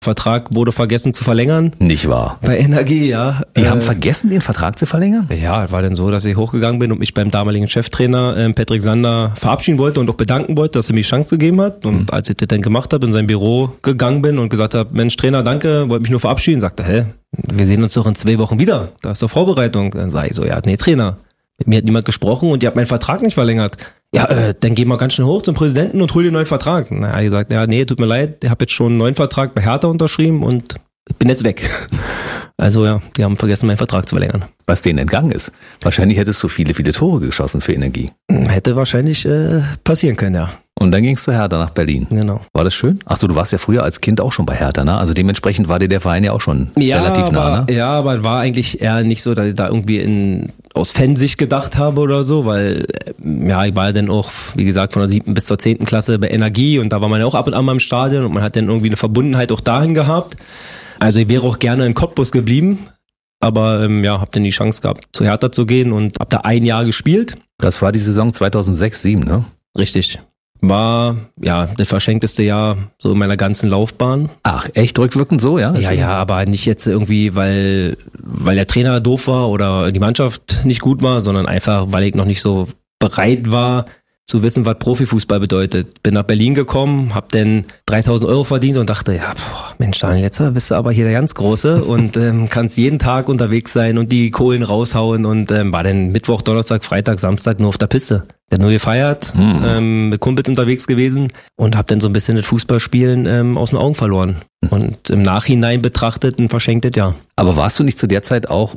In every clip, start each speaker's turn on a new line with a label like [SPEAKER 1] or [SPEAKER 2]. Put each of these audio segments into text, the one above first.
[SPEAKER 1] Vertrag wurde vergessen zu verlängern.
[SPEAKER 2] Nicht wahr?
[SPEAKER 1] Bei Energie, ja.
[SPEAKER 2] Die haben vergessen, den Vertrag zu verlängern?
[SPEAKER 1] Ja, war dann so, dass ich hochgegangen bin und mich beim damaligen Cheftrainer Patrick Sander verabschieden wollte und auch bedanken wollte, dass er mir die Chance gegeben hat. Und als ich das dann gemacht habe, in sein Büro gegangen bin und gesagt habe, Mensch Trainer, danke, wollte mich nur verabschieden, sagte er, wir sehen uns doch in 2 Wochen wieder. Da ist doch Vorbereitung. Dann sage ich so, ja, nee Trainer, mit mir hat niemand gesprochen und ihr habt meinen Vertrag nicht verlängert. Ja, dann geh mal ganz schnell hoch zum Präsidenten und hol dir einen neuen Vertrag. Na, er hat gesagt, ja, nee, tut mir leid, ich habe jetzt schon einen neuen Vertrag bei Hertha unterschrieben und ich bin jetzt weg. Also ja, die haben vergessen, meinen Vertrag zu verlängern.
[SPEAKER 2] Was denen entgangen ist. Wahrscheinlich hättest du viele Tore geschossen für Energie.
[SPEAKER 1] Hätte wahrscheinlich passieren können, ja.
[SPEAKER 2] Und dann gingst du Hertha nach Berlin.
[SPEAKER 1] Genau.
[SPEAKER 2] War das schön? Achso, du warst ja früher als Kind auch schon bei Hertha, ne? Also dementsprechend war dir der Verein ja auch schon relativ nah, ne?
[SPEAKER 1] Ja, aber war eigentlich eher nicht so, dass ich da irgendwie aus Fansicht gedacht habe oder so, weil ja, ich war ja dann auch, wie gesagt, von der 7. bis zur 10. Klasse bei Energie und da war man ja auch ab und an mal im Stadion und man hat dann irgendwie eine Verbundenheit auch dahin gehabt. Also ich wäre auch gerne in Cottbus geblieben, aber ja, habe dann die Chance gehabt, zu Hertha zu gehen und habe da 1 Jahr gespielt.
[SPEAKER 2] Das war die Saison 2006/07, ne?
[SPEAKER 1] Richtig. War, ja, das verschenkteste Jahr so in meiner ganzen Laufbahn.
[SPEAKER 2] Ach, echt rückwirkend so, ja?
[SPEAKER 1] Ja, aber nicht jetzt irgendwie, weil der Trainer doof war oder die Mannschaft nicht gut war, sondern einfach, weil ich noch nicht so bereit war, zu wissen, was Profifußball bedeutet. Bin nach Berlin gekommen, hab dann 3.000 € verdient und dachte, ja, Mensch, Daniel, jetzt bist du aber hier der ganz Große und kannst jeden Tag unterwegs sein und die Kohlen raushauen und war dann Mittwoch, Donnerstag, Freitag, Samstag nur auf der Piste. Der nur gefeiert, mit Kumpels unterwegs gewesen und hab dann so ein bisschen das Fußballspielen aus den Augen verloren. Und im Nachhinein betrachtet ein verschenktes Jahr.
[SPEAKER 2] Aber warst du nicht zu der Zeit auch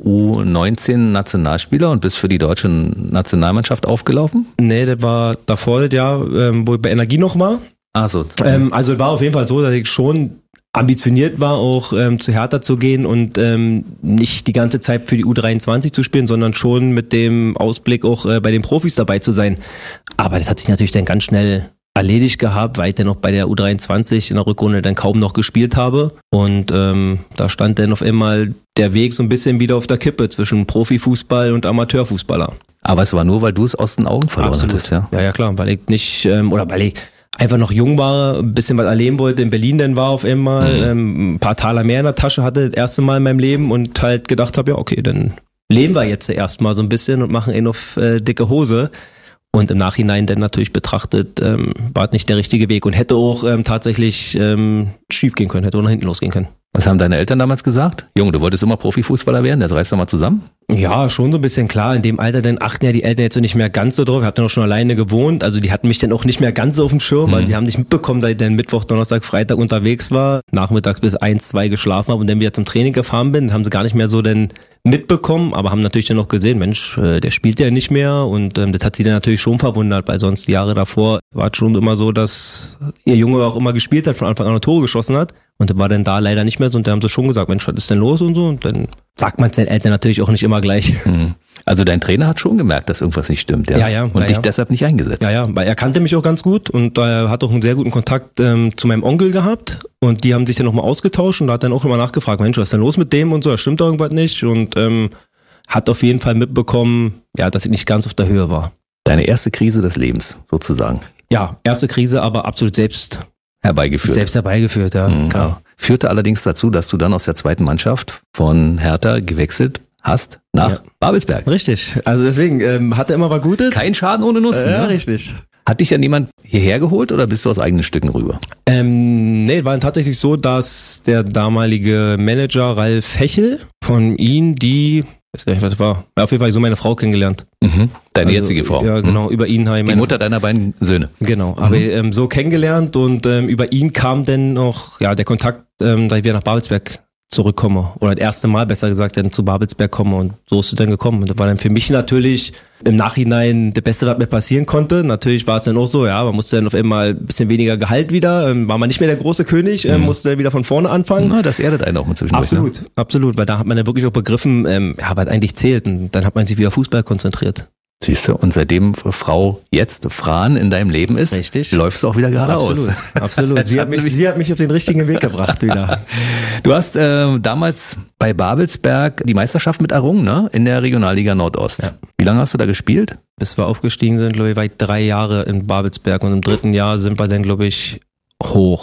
[SPEAKER 2] U19 Nationalspieler und bist für die deutsche Nationalmannschaft aufgelaufen?
[SPEAKER 1] Nee, das war davor das Jahr, wo ich bei Energie noch war.
[SPEAKER 2] Ach so.
[SPEAKER 1] Also es war auf jeden Fall so, dass ich schon ambitioniert war, auch zu Hertha zu gehen und nicht die ganze Zeit für die U23 zu spielen, sondern schon mit dem Ausblick auch bei den Profis dabei zu sein. Aber das hat sich natürlich dann ganz schnell erledigt gehabt, weil ich dann noch bei der U23 in der Rückrunde dann kaum noch gespielt habe. Und da stand dann auf einmal der Weg so ein bisschen wieder auf der Kippe zwischen Profifußball und Amateurfußballer.
[SPEAKER 2] Aber es war nur, weil du es aus den Augen verloren hattest, ja?
[SPEAKER 1] Ja, klar, weil ich nicht, oder weil ich einfach noch jung war, ein bisschen was erleben wollte, in Berlin dann war auf einmal, ein paar Taler mehr in der Tasche hatte, das erste Mal in meinem Leben und halt gedacht habe, ja okay, dann leben wir jetzt zuerst mal so ein bisschen und machen auf dicke Hose. Und im Nachhinein dann natürlich betrachtet, war es nicht der richtige Weg und hätte auch tatsächlich schief gehen können, hätte auch nach hinten losgehen können.
[SPEAKER 2] Was haben deine Eltern damals gesagt? Junge, du wolltest immer Profifußballer werden, jetzt reißt doch mal zusammen?
[SPEAKER 1] Ja, schon so ein bisschen klar. In dem Alter dann achten ja die Eltern jetzt so nicht mehr ganz so drauf. Ich habe dann auch schon alleine gewohnt. Also die hatten mich dann auch nicht mehr ganz so auf dem Schirm, weil die haben nicht mitbekommen, dass ich dann Mittwoch, Donnerstag, Freitag unterwegs war, nachmittags bis 1, 2 geschlafen habe und dann wieder zum Training gefahren bin. Dann haben sie gar nicht mehr so dann mitbekommen, aber haben natürlich dann noch gesehen, Mensch, der spielt ja nicht mehr und das hat sie dann natürlich schon verwundert, weil sonst die Jahre davor war es schon immer so, dass ihr Junge auch immer gespielt hat, von Anfang an Tore geschossen hat. Und das war dann da leider nicht mehr so und da haben sie schon gesagt, Mensch, was ist denn los und so und dann sagt man es den Eltern natürlich auch nicht immer gleich.
[SPEAKER 2] Also dein Trainer hat schon gemerkt, dass irgendwas nicht stimmt, ja?
[SPEAKER 1] Ja.
[SPEAKER 2] Und dich deshalb nicht eingesetzt.
[SPEAKER 1] Ja, weil er kannte mich auch ganz gut und er hat auch einen sehr guten Kontakt zu meinem Onkel gehabt und die haben sich dann nochmal ausgetauscht und da hat dann auch immer nachgefragt, Mensch, was ist denn los mit dem und so, da stimmt doch irgendwas nicht und hat auf jeden Fall mitbekommen, ja, dass ich nicht ganz auf der Höhe war.
[SPEAKER 2] Deine erste Krise des Lebens, sozusagen.
[SPEAKER 1] Ja, erste Krise, aber absolut selbst herbeigeführt, ja.
[SPEAKER 2] Klar. Führte allerdings dazu, dass du dann aus der zweiten Mannschaft von Hertha gewechselt hast nach Babelsberg.
[SPEAKER 1] Richtig, also deswegen hatte immer was Gutes.
[SPEAKER 2] Kein Schaden ohne Nutzen.
[SPEAKER 1] Ja, richtig.
[SPEAKER 2] Hat dich dann jemand hierher geholt oder bist du aus eigenen Stücken rüber?
[SPEAKER 1] Nee, war dann tatsächlich so, dass der damalige Manager Ralf Hechel von ihm weiß gar nicht, was das war. Auf jeden Fall so meine Frau kennengelernt.
[SPEAKER 2] Deine jetzige Frau?
[SPEAKER 1] Ja, genau, über ihn habe ich
[SPEAKER 2] die Mutter deiner beiden Söhne?
[SPEAKER 1] Genau, habe ich so kennengelernt und über ihn kam dann noch der Kontakt, dass ich wieder nach Babelsberg zurückkomme oder das erste Mal, besser gesagt, dann zu Babelsberg komme und so ist es dann gekommen. Und das war dann für mich natürlich im Nachhinein das Beste, was mir passieren konnte. Natürlich war es dann auch so, ja, man musste dann auf einmal ein bisschen weniger Gehalt wieder, war man nicht mehr der große König, musste dann wieder von vorne anfangen.
[SPEAKER 2] Na, das erdet einen auch mal zwischendurch.
[SPEAKER 1] Absolut, weil da hat man dann wirklich auch begriffen, was eigentlich zählt und dann hat man sich wieder auf Fußball konzentriert.
[SPEAKER 2] Siehst du, und seitdem Frau jetzt Fran in deinem Leben ist,
[SPEAKER 1] richtig,
[SPEAKER 2] läufst du auch wieder geradeaus.
[SPEAKER 1] Absolut. Sie hat mich auf den richtigen Weg gebracht wieder.
[SPEAKER 2] Du hast damals bei Babelsberg die Meisterschaft mit errungen, ne? In der Regionalliga Nordost. Ja. Wie lange hast du da gespielt?
[SPEAKER 1] Bis wir aufgestiegen sind, glaube ich, war ich 3 Jahre in Babelsberg und im 3. Jahr sind wir dann, glaube ich, hoch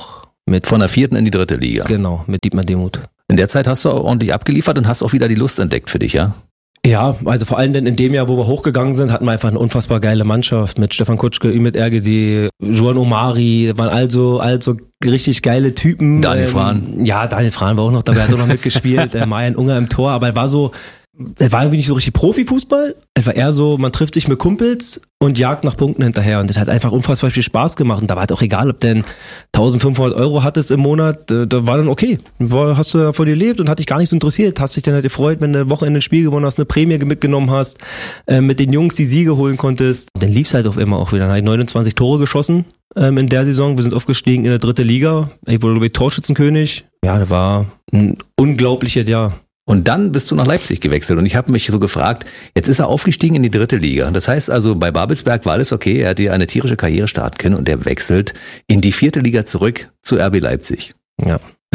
[SPEAKER 2] Von der 4. in die 3. Liga.
[SPEAKER 1] Genau, mit Dietmar Demuth.
[SPEAKER 2] In der Zeit hast du auch ordentlich abgeliefert und hast auch wieder die Lust entdeckt für dich, ja?
[SPEAKER 1] Ja, also vor allem denn in dem Jahr, wo wir hochgegangen sind, hatten wir einfach eine unfassbar geile Mannschaft mit Stefan Kutschke, Ümit Ergedi, Juan Omari, waren also richtig geile Typen.
[SPEAKER 2] Daniel Frahn.
[SPEAKER 1] Ja, Daniel Frahn war auch noch dabei, hat auch noch mitgespielt, Marian Unger im Tor, aber er war irgendwie nicht so richtig Profifußball. Es war eher so, man trifft sich mit Kumpels und jagt nach Punkten hinterher. Und das hat einfach unfassbar viel Spaß gemacht. Und da war halt auch egal, ob denn 1.500 € hattest im Monat, da war dann okay. Hast du davon gelebt und hat dich gar nicht so interessiert. Hast dich dann halt gefreut, wenn du Wochenende ein Spiel gewonnen hast, eine Prämie mitgenommen hast, mit den Jungs die Siege holen konntest. Und dann lief's halt auf immer auch wieder. Dann habe ich 29 Tore geschossen in der Saison. Wir sind aufgestiegen in der 3. Liga. Ich wurde, glaube ich, Torschützenkönig. Ja, das war ein unglaubliches Jahr.
[SPEAKER 2] Und dann bist du nach Leipzig gewechselt und ich habe mich so gefragt, jetzt ist er aufgestiegen in die 3. Liga. Das heißt also, bei Babelsberg war alles okay, er hat hier eine tierische Karriere starten können und er wechselt in die 4. Liga zurück zu RB Leipzig.
[SPEAKER 1] Ja.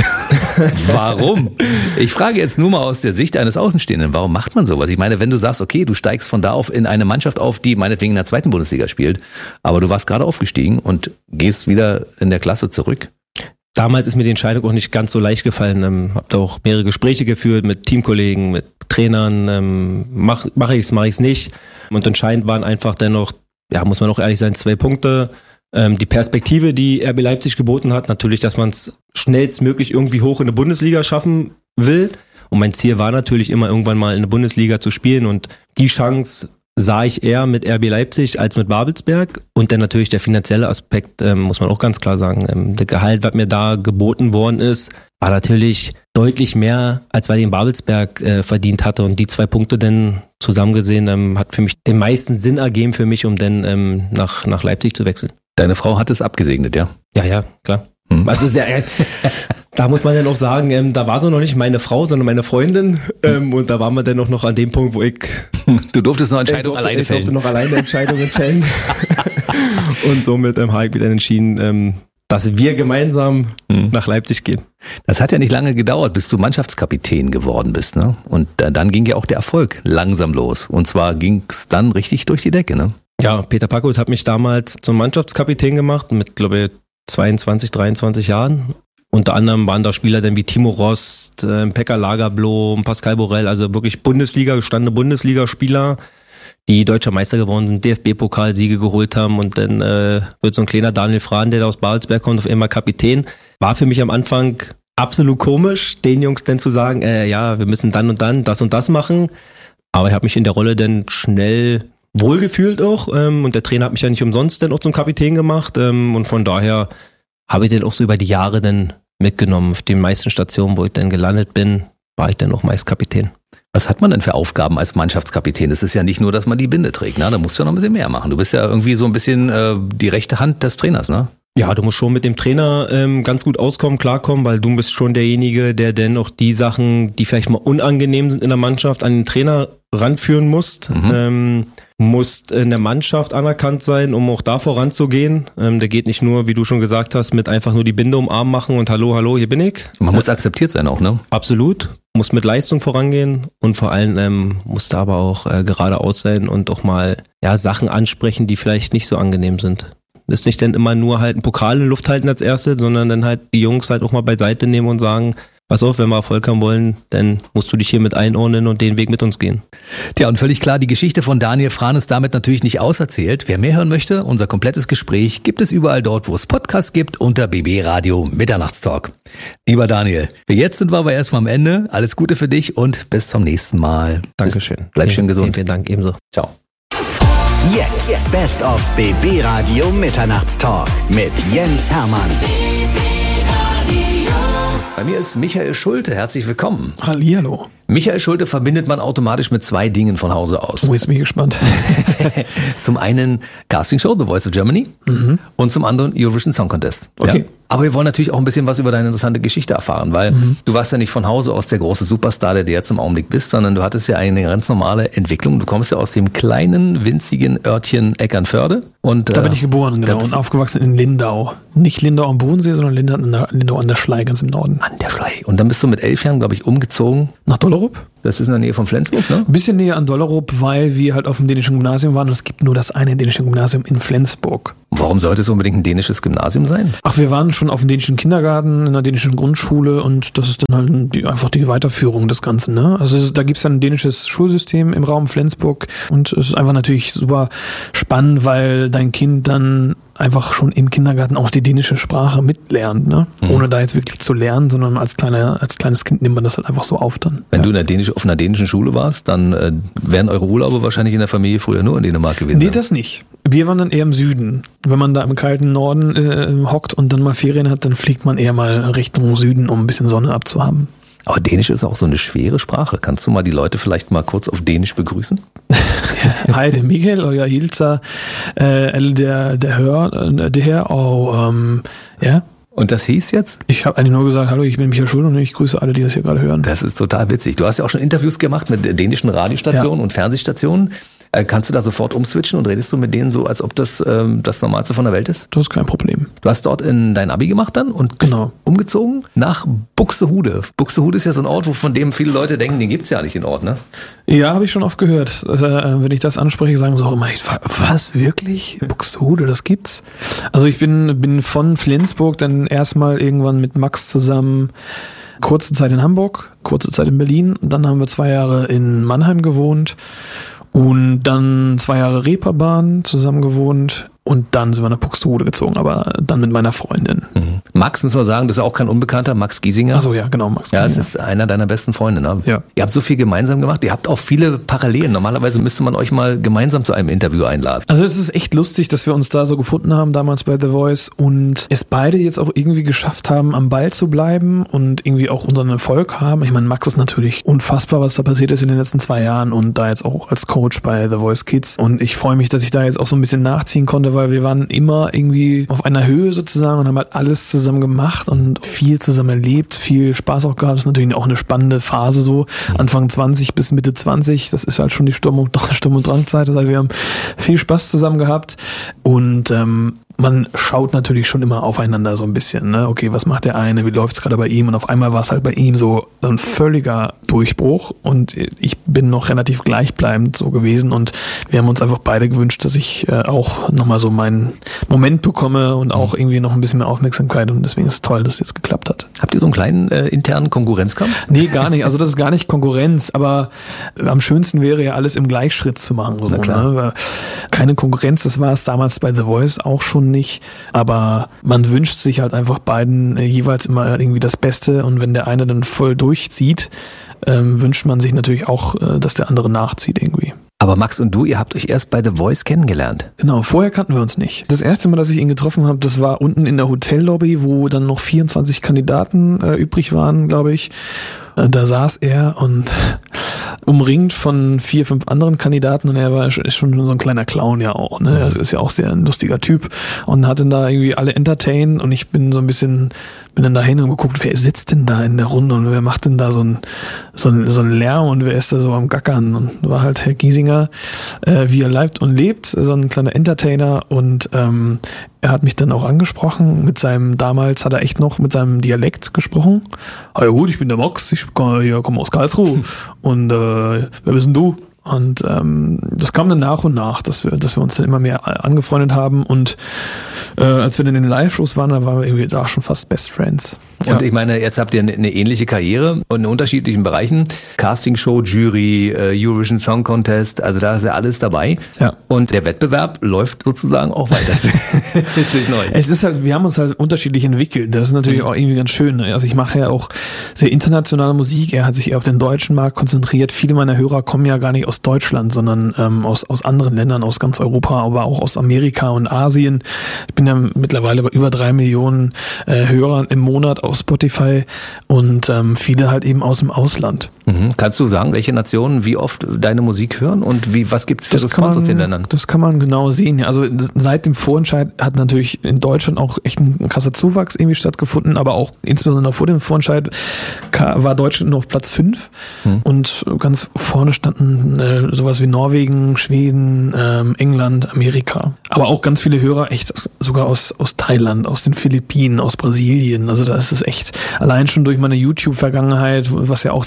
[SPEAKER 2] Warum? Ich frage jetzt nur mal aus der Sicht eines Außenstehenden, warum macht man sowas? Ich meine, wenn du sagst, okay, du steigst von da auf in eine Mannschaft auf, die meinetwegen in der 2. Bundesliga spielt, aber du warst gerade aufgestiegen und gehst wieder in der Klasse zurück.
[SPEAKER 1] Damals ist mir die Entscheidung auch nicht ganz so leicht gefallen. Hab da auch mehrere Gespräche geführt mit Teamkollegen, mit Trainern. Mach ich's nicht. Und entscheidend waren einfach dennoch, ja, muss man auch ehrlich sein, 2 Punkte. Die Perspektive, die RB Leipzig geboten hat, natürlich, dass man es schnellstmöglich irgendwie hoch in der Bundesliga schaffen will. Und mein Ziel war natürlich immer irgendwann mal in der Bundesliga zu spielen. Und die Chance sah ich eher mit RB Leipzig als mit Babelsberg. Und dann natürlich der finanzielle Aspekt, muss man auch ganz klar sagen. Der Gehalt, was mir da geboten worden ist, war natürlich deutlich mehr, als weil ich in Babelsberg verdient hatte. Und die 2 Punkte dann zusammen gesehen, hat für mich den meisten Sinn ergeben für mich, um dann nach Leipzig zu wechseln.
[SPEAKER 2] Deine Frau hat es abgesegnet, ja?
[SPEAKER 1] Ja, klar. Also da muss man dann auch sagen, da war so noch nicht meine Frau, sondern meine Freundin. Und da waren wir dann noch an dem Punkt, wo ich...
[SPEAKER 2] Du durftest noch Entscheidungen alleine fällen.
[SPEAKER 1] Ich durfte noch alleine Entscheidungen fällen. Und somit habe ich wieder entschieden, dass wir gemeinsam nach Leipzig gehen.
[SPEAKER 2] Das hat ja nicht lange gedauert, bis du Mannschaftskapitän geworden bist, ne? Und dann ging ja auch der Erfolg langsam los. Und zwar ging es dann richtig durch die Decke, ne?
[SPEAKER 1] Ja, Peter Packold hat mich damals zum Mannschaftskapitän gemacht mit, glaube ich, 22, 23 Jahren. Unter anderem waren da Spieler dann wie Timo Rost, Pekka Lagerblom, Pascal Borel, also wirklich gestandene Bundesligaspieler, die deutscher Meister geworden sind, DFB-Pokalsiege geholt haben und dann wird so ein kleiner Daniel Frahn, der da aus Babelsberg kommt, auf einmal Kapitän. War für mich am Anfang absolut komisch, den Jungs dann zu sagen, ja, wir müssen dann und dann das und das machen. Aber ich habe mich in der Rolle dann schnell wohlgefühlt auch und der Trainer hat mich ja nicht umsonst dann auch zum Kapitän gemacht und von daher habe ich den auch so über die Jahre dann mitgenommen. Auf den meisten Stationen, wo ich dann gelandet bin, war ich dann auch meist Kapitän.
[SPEAKER 2] Was hat man denn für Aufgaben als Mannschaftskapitän? Es ist ja nicht nur, dass man die Binde trägt, ne? Da musst du ja noch ein bisschen mehr machen. Du bist ja irgendwie so ein bisschen die rechte Hand des Trainers, ne?
[SPEAKER 1] Ja, du musst schon mit dem Trainer ganz gut klarkommen, weil du bist schon derjenige, der dann auch die Sachen, die vielleicht mal unangenehm sind in der Mannschaft, an den Trainer ranführen musst. Musst in der Mannschaft anerkannt sein, um auch da voranzugehen. Der geht nicht nur, wie du schon gesagt hast, mit einfach nur die Binde um den Arm machen und hallo, hier bin ich.
[SPEAKER 2] Man muss akzeptiert sein auch, ne?
[SPEAKER 1] Absolut. Muss mit Leistung vorangehen und vor allem musst du aber auch geradeaus sein und auch mal Sachen ansprechen, die vielleicht nicht so angenehm sind. Das ist nicht dann immer nur halt ein Pokal in die Luft halten als Erste, sondern dann halt die Jungs halt auch mal beiseite nehmen und sagen, pass auf, wenn wir Erfolg haben wollen, dann musst du dich hier mit einordnen und den Weg mit uns gehen.
[SPEAKER 2] Tja, und völlig klar, die Geschichte von Daniel Frahn ist damit natürlich nicht auserzählt. Wer mehr hören möchte, unser komplettes Gespräch gibt es überall dort, wo es Podcasts gibt, unter BB Radio Mitternachtstalk. Lieber Daniel, jetzt sind wir aber erstmal am Ende. Alles Gute für dich und bis zum nächsten Mal.
[SPEAKER 1] Dankeschön.
[SPEAKER 2] Bleib schön gesund.
[SPEAKER 1] Vielen Dank, ebenso.
[SPEAKER 2] Ciao.
[SPEAKER 3] Jetzt Best of BB Radio Mitternachtstalk mit Jens Hermann.
[SPEAKER 2] Bei mir ist Michael Schulte. Herzlich willkommen.
[SPEAKER 4] Hallihallo.
[SPEAKER 2] Michael Schulte verbindet man automatisch mit 2 Dingen von Hause aus.
[SPEAKER 4] Oh, jetzt bin ich gespannt.
[SPEAKER 2] Zum einen Castingshow, The Voice of Germany und zum anderen Eurovision Song Contest.
[SPEAKER 4] Okay.
[SPEAKER 2] Ja. Aber wir wollen natürlich auch ein bisschen was über deine interessante Geschichte erfahren, weil du warst ja nicht von Hause aus der große Superstar, der du jetzt im Augenblick bist, sondern du hattest ja eine ganz normale Entwicklung. Du kommst ja aus dem kleinen, winzigen Örtchen Eckernförde. Und,
[SPEAKER 4] da bin ich geboren, genau, und aufgewachsen in Lindau. Nicht Lindau am Bodensee, sondern Lindau an der Schlei, ganz im Norden.
[SPEAKER 2] An der Schlei. Und dann bist du mit 11 Jahren, glaube ich, umgezogen.
[SPEAKER 4] Nach Dollerup?
[SPEAKER 2] Das ist in der Nähe von Flensburg, ne?
[SPEAKER 4] Ein bisschen näher an Dollerup, weil wir halt auf dem dänischen Gymnasium waren und es gibt nur das eine dänische Gymnasium in Flensburg.
[SPEAKER 2] Warum sollte es unbedingt ein dänisches Gymnasium sein?
[SPEAKER 4] Ach, wir waren schon auf dem dänischen Kindergarten, in der dänischen Grundschule und das ist dann halt einfach die Weiterführung des Ganzen, ne? Also da gibt's ja ein dänisches Schulsystem im Raum Flensburg und es ist einfach natürlich super spannend, weil dein Kind dann einfach schon im Kindergarten auch die dänische Sprache mitlernt, ne? Ohne da jetzt wirklich zu lernen, sondern als kleines Kind nimmt man das halt einfach so auf dann.
[SPEAKER 2] Wenn du auf einer dänischen Schule warst, dann wären eure Urlaube wahrscheinlich in der Familie früher nur in Dänemark gewesen.
[SPEAKER 4] Nee, das nicht. Wir waren dann eher im Süden. Wenn man da im kalten Norden hockt und dann mal Ferien hat, dann fliegt man eher mal Richtung Süden, um ein bisschen Sonne abzuhaben.
[SPEAKER 2] Aber Dänisch ist auch so eine schwere Sprache. Kannst du mal die Leute vielleicht mal kurz auf Dänisch begrüßen?
[SPEAKER 4] Hej, det er Michael, og jeg hilser alle der hører det her, og ja.
[SPEAKER 2] Und das hieß jetzt?
[SPEAKER 4] Ich habe eigentlich nur gesagt, hallo, ich bin Michael Schul und ich grüße alle, die das hier gerade hören.
[SPEAKER 2] Das ist total witzig. Du hast ja auch schon Interviews gemacht mit dänischen Radiostationen und Fernsehstationen. Kannst du da sofort umswitchen und redest du mit denen so, als ob das das Normalste von der Welt ist?
[SPEAKER 4] Das ist kein Problem.
[SPEAKER 2] Du hast dort dein Abi gemacht dann und bist umgezogen nach Buxtehude. Buxtehude ist ja so ein Ort, von dem viele Leute denken, den gibt's ja nicht, den Ort, ne?
[SPEAKER 4] Ja, habe ich schon oft gehört. Also, wenn ich das anspreche, sagen sie auch immer, was, wirklich? Buxtehude, das gibt's? Also ich bin von Flensburg dann erstmal irgendwann mit Max zusammen kurze Zeit in Hamburg, kurze Zeit in Berlin. Dann haben wir 2 Jahre in Mannheim gewohnt. Und dann 2 Jahre Reeperbahn zusammen gewohnt und dann sind wir nach Buxtehude gezogen, aber dann mit meiner Freundin.
[SPEAKER 2] Max, müssen wir sagen, das ist auch kein Unbekannter, Max Giesinger.
[SPEAKER 4] Ach so, ja, genau, Max
[SPEAKER 2] Giesinger. Ja, es ist
[SPEAKER 4] Giesinger.
[SPEAKER 2] einer deiner besten Freunde, ne?
[SPEAKER 4] Ja.
[SPEAKER 2] Ihr habt so viel gemeinsam gemacht, ihr habt auch viele Parallelen. Normalerweise müsste man euch mal gemeinsam zu einem Interview einladen.
[SPEAKER 4] Also es ist echt lustig, dass wir uns da so gefunden haben damals bei The Voice und es beide jetzt auch irgendwie geschafft haben, am Ball zu bleiben und irgendwie auch unseren Erfolg haben. Ich meine, Max ist natürlich unfassbar, was da passiert ist in den letzten 2 Jahren und da jetzt auch als Coach bei The Voice Kids. Und ich freue mich, dass ich da jetzt auch so ein bisschen nachziehen konnte, weil wir waren immer irgendwie auf einer Höhe sozusagen und haben halt alles zusammen gemacht und viel zusammen erlebt, viel Spaß auch gehabt. Das ist natürlich auch eine spannende Phase so, Anfang 20 bis Mitte 20, das ist halt schon die Sturm- und Drangzeit, das heißt, wir haben viel Spaß zusammen gehabt und man schaut natürlich schon immer aufeinander so ein bisschen, ne? Okay, was macht der eine, wie läuft's gerade bei ihm und auf einmal war es halt bei ihm so ein völliger Durchbruch und ich bin noch relativ gleichbleibend so gewesen und wir haben uns einfach beide gewünscht, dass ich auch nochmal so meinen Moment bekomme und auch irgendwie noch ein bisschen mehr Aufmerksamkeit und deswegen ist es toll, dass es jetzt geklappt hat.
[SPEAKER 2] Habt ihr so einen kleinen internen Konkurrenzkampf?
[SPEAKER 4] Nee, gar nicht, also das ist gar nicht Konkurrenz, aber am schönsten wäre ja alles im Gleichschritt zu machen. So, ne? Keine Konkurrenz, das war es damals bei The Voice auch schon nicht, aber man wünscht sich halt einfach beiden jeweils immer irgendwie das Beste und wenn der eine dann voll durchzieht, wünscht man sich natürlich auch, dass der andere nachzieht irgendwie.
[SPEAKER 2] Aber Max und du, ihr habt euch erst bei The Voice kennengelernt.
[SPEAKER 4] Genau, vorher kannten wir uns nicht. Das erste Mal, dass ich ihn getroffen habe, das war unten in der Hotellobby, wo dann noch 24 Kandidaten übrig waren, glaube ich. Da saß er und umringt von 4, 5 anderen Kandidaten und er ist schon so ein kleiner Clown ja auch, ne? Er ist ja auch sehr ein lustiger Typ und hat dann da irgendwie alle entertained und ich bin dann da hin und geguckt, wer sitzt denn da in der Runde und wer macht denn da so ein Lärm und wer ist da so am Gackern und war halt Herr Giesinger, wie er leibt und lebt, so ein kleiner Entertainer und er hat mich dann auch angesprochen damals hat er echt noch mit seinem Dialekt gesprochen. Ja gut, ich bin der Max, ich komme aus Karlsruhe und wer bist denn du? Und das kam dann nach und nach, dass wir uns dann immer mehr angefreundet haben und als wir dann in den Live-Shows waren, da waren wir irgendwie da schon fast Best Friends.
[SPEAKER 2] Und ich meine, jetzt habt ihr eine ähnliche Karriere und in unterschiedlichen Bereichen. Castingshow, Jury, Eurovision Song Contest, also da ist ja alles dabei.
[SPEAKER 4] Ja.
[SPEAKER 2] Und der Wettbewerb läuft sozusagen auch weiter.
[SPEAKER 4] Es ist halt, wir haben uns halt unterschiedlich entwickelt. Das ist natürlich auch irgendwie ganz schön. Also ich mache ja auch sehr internationale Musik. Er hat sich eher auf den deutschen Markt konzentriert. Viele meiner Hörer kommen ja gar nicht aus Deutschland, sondern aus anderen Ländern, aus ganz Europa, aber auch aus Amerika und Asien. Ich bin ja mittlerweile bei über 3 Millionen Hörern im Monat auf Spotify und viele halt eben aus dem Ausland.
[SPEAKER 2] Kannst du sagen, welche Nationen wie oft deine Musik hören und was gibt's für Response aus den Ländern?
[SPEAKER 4] Das kann man genau sehen. Ja. Also seit dem Vorentscheid hat natürlich in Deutschland auch echt ein krasser Zuwachs irgendwie stattgefunden, aber auch insbesondere vor dem Vorentscheid war Deutschland nur auf Platz 5 und ganz vorne standen sowas wie Norwegen, Schweden, England, Amerika. Aber auch ganz viele Hörer echt sogar aus Thailand, aus den Philippinen, aus Brasilien. Also da ist es echt allein schon durch meine YouTube-Vergangenheit, was ja auch sehr international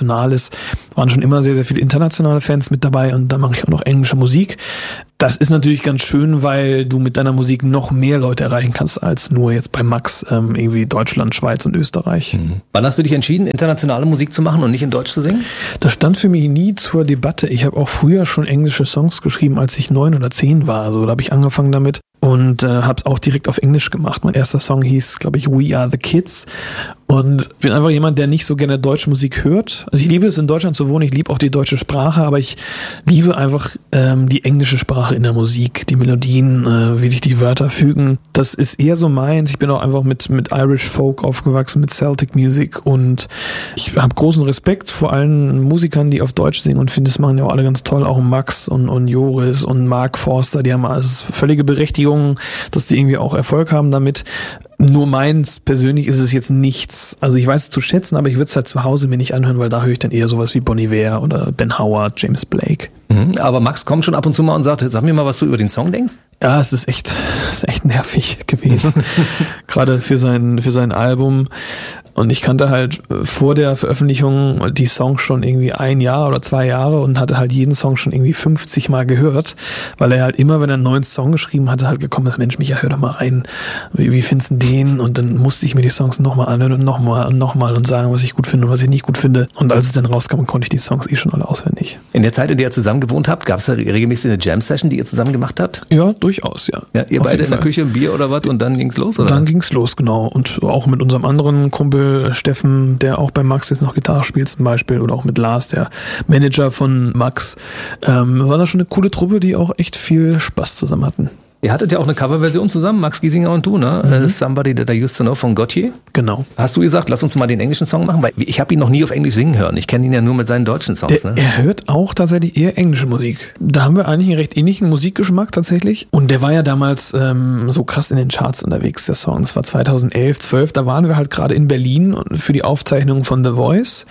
[SPEAKER 4] international ist, waren schon immer sehr, sehr viele internationale Fans mit dabei und da mache ich auch noch englische Musik. Das ist natürlich ganz schön, weil du mit deiner Musik noch mehr Leute erreichen kannst, als nur jetzt bei Max irgendwie Deutschland, Schweiz und Österreich.
[SPEAKER 2] Wann hast du dich entschieden, internationale Musik zu machen und nicht in Deutsch zu singen?
[SPEAKER 4] Das stand für mich nie zur Debatte. Ich habe auch früher schon englische Songs geschrieben, als ich 9 oder 10 war. Also da habe ich angefangen damit und habe es auch direkt auf Englisch gemacht. Mein erster Song hieß, glaube ich, We Are the Kids. Und bin einfach jemand, der nicht so gerne deutsche Musik hört. Also ich liebe es, in Deutschland zu wohnen, ich liebe auch die deutsche Sprache, aber ich liebe einfach die englische Sprache in der Musik, die Melodien, wie sich die Wörter fügen. Das ist eher so meins. Ich bin auch einfach mit Irish Folk aufgewachsen, mit Celtic Music und ich habe großen Respekt vor allen Musikern, die auf Deutsch singen und finde, das machen ja auch alle ganz toll, auch Max und Joris und Mark Forster, die haben alles völlige Berechtigung, dass die irgendwie auch Erfolg haben damit. Nur meins persönlich ist es jetzt nichts. Also ich weiß es zu schätzen, aber ich würde es halt zu Hause mir nicht anhören, weil da höre ich dann eher sowas wie Bon Iver oder Ben Howard, James Blake.
[SPEAKER 2] Aber Max kommt schon ab und zu mal und sagt, sag mir mal, was du über den Song denkst.
[SPEAKER 4] Ja, es ist echt nervig gewesen. Gerade für sein Album. Und ich kannte halt vor der Veröffentlichung die Songs schon irgendwie 1 Jahr oder 2 Jahre und hatte halt jeden Song schon irgendwie 50 Mal gehört, weil er halt immer, wenn er einen neuen Song geschrieben hatte, halt gekommen ist, Mensch, Micha, hör doch mal rein, wie findest du den? Und dann musste ich mir die Songs nochmal anhören und nochmal und sagen, was ich gut finde und was ich nicht gut finde. Und als es dann rauskam, konnte ich die Songs schon alle auswendig.
[SPEAKER 2] In der Zeit, in der ihr zusammen gewohnt habt, gab es da regelmäßig eine Jam-Session, die ihr zusammen gemacht habt?
[SPEAKER 4] Ja, durchaus, ja.
[SPEAKER 2] Ja, ihr beide in der Küche, ein Bier oder was und dann ging's los, oder?
[SPEAKER 4] Dann ging's los, genau. Und auch mit unserem anderen Kumpel Steffen, der auch bei Max jetzt noch Gitarre spielt zum Beispiel, oder auch mit Lars, der Manager von Max, war da schon eine coole Truppe, die auch echt viel Spaß zusammen hatten.
[SPEAKER 2] Ihr hattet ja auch eine Coverversion zusammen, Max Giesinger und du, ne? Somebody That I Used to Know von Gautier.
[SPEAKER 4] Genau.
[SPEAKER 2] Hast du gesagt, lass uns mal den englischen Song machen? Weil ich habe ihn noch nie auf Englisch singen hören. Ich kenne ihn ja nur mit seinen deutschen Songs.
[SPEAKER 4] Er hört auch tatsächlich eher englische Musik. Da haben wir eigentlich einen recht ähnlichen Musikgeschmack tatsächlich. Und der war ja damals so krass in den Charts unterwegs, der Song. Das war 2011, 12. Da waren wir halt gerade in Berlin für die Aufzeichnung von The Voice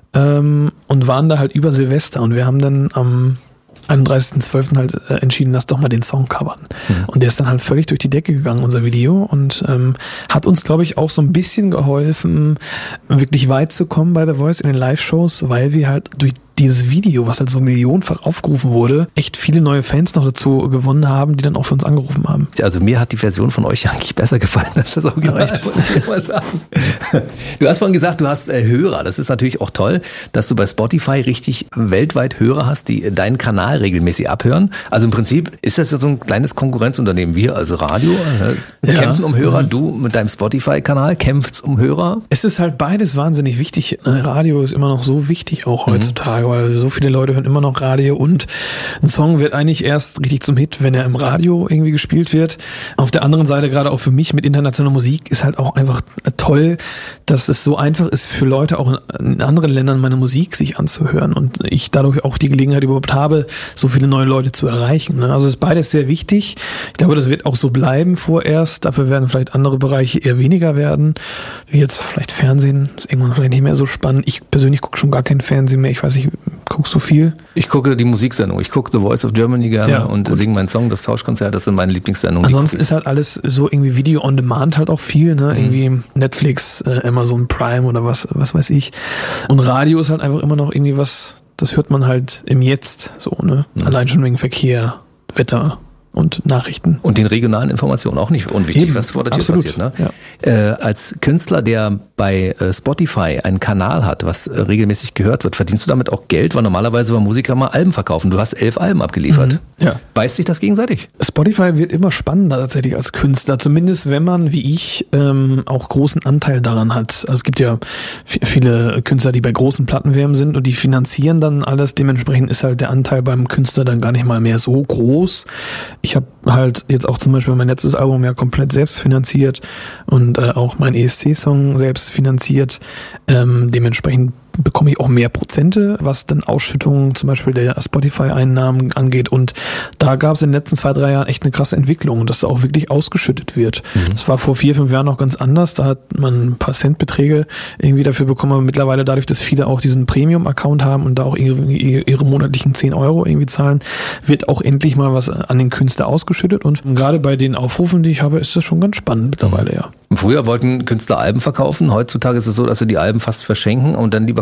[SPEAKER 4] und waren da halt über Silvester. Und wir haben dann am 31.12. halt entschieden, lass doch mal den Song covern. Und der ist dann halt völlig durch die Decke gegangen, unser Video, und hat uns, glaube ich, auch so ein bisschen geholfen, wirklich weit zu kommen bei The Voice in den Live-Shows, weil wir halt durch dieses Video, was halt so millionenfach aufgerufen wurde, echt viele neue Fans noch dazu gewonnen haben, die dann auch für uns angerufen haben.
[SPEAKER 2] Also mir hat die Version von euch eigentlich besser gefallen, als das Original, muss ich mal sagen. Du hast vorhin gesagt, du hast Hörer. Das ist natürlich auch toll, dass du bei Spotify richtig weltweit Hörer hast, die deinen Kanal regelmäßig abhören. Also im Prinzip ist das ja so ein kleines Konkurrenzunternehmen. Wir als Radio kämpfen um Hörer, du mit deinem Spotify-Kanal kämpfst um Hörer.
[SPEAKER 4] Es ist halt beides wahnsinnig wichtig. Radio ist immer noch so wichtig auch heutzutage, weil so viele Leute hören immer noch Radio und ein Song wird eigentlich erst richtig zum Hit, wenn er im Radio irgendwie gespielt wird. Auf der anderen Seite, gerade auch für mich mit internationaler Musik, ist halt auch einfach toll, dass es so einfach ist für Leute auch in anderen Ländern meine Musik sich anzuhören und ich dadurch auch die Gelegenheit überhaupt habe, so viele neue Leute zu erreichen. Also ist beides sehr wichtig. Ich glaube, das wird auch so bleiben vorerst. Dafür werden vielleicht andere Bereiche eher weniger werden, wie jetzt vielleicht Fernsehen. Ist irgendwann vielleicht nicht mehr so spannend. Ich persönlich gucke schon gar kein Fernsehen mehr. Ich weiß nicht, guckst du viel?
[SPEAKER 2] Ich gucke die Musiksendung. Ich gucke The Voice of Germany gerne und singe meinen Song, das Tauschkonzert. Das sind meine Lieblingssendungen.
[SPEAKER 4] Ansonsten ist halt alles so irgendwie Video on Demand halt auch viel, ne? Irgendwie Netflix, Amazon Prime oder was weiß ich. Und Radio ist halt einfach immer noch irgendwie was, das hört man halt im Jetzt so, ne? Allein schon wegen Verkehr, Wetter und Nachrichten.
[SPEAKER 2] Und den regionalen Informationen auch nicht unwichtig, was vor der Tür passiert. Ne? Ja. Als Künstler, der bei Spotify einen Kanal hat, was regelmäßig gehört wird, verdienst du damit auch Geld? Weil normalerweise bei Musiker mal Alben verkaufen. Du hast 11 Alben abgeliefert.
[SPEAKER 4] Ja.
[SPEAKER 2] Beißt sich das gegenseitig?
[SPEAKER 4] Spotify wird immer spannender tatsächlich als Künstler. Zumindest wenn man, wie ich, auch großen Anteil daran hat. Also es gibt ja viele Künstler, die bei großen Plattenfirmen sind und die finanzieren dann alles. Dementsprechend ist halt der Anteil beim Künstler dann gar nicht mal mehr so groß. Ich habe halt jetzt auch zum Beispiel mein letztes Album ja komplett selbst finanziert und auch mein ESC-Song selbst finanziert. Dementsprechend bekomme ich auch mehr Prozente, was dann Ausschüttungen zum Beispiel der Spotify-Einnahmen angeht. Und da gab es in den letzten 2-3 Jahren echt eine krasse Entwicklung, dass da auch wirklich ausgeschüttet wird. Das war vor 4-5 Jahren noch ganz anders. Da hat man ein paar Centbeträge irgendwie dafür bekommen. Aber mittlerweile dadurch, dass viele auch diesen Premium-Account haben und da auch ihre monatlichen 10 € irgendwie zahlen, wird auch endlich mal was an den Künstler ausgeschüttet. Und gerade bei den Aufrufen, die ich habe, ist das schon ganz spannend mittlerweile, ja.
[SPEAKER 2] Früher wollten Künstler Alben verkaufen. Heutzutage ist es so, dass sie die Alben fast verschenken und dann lieber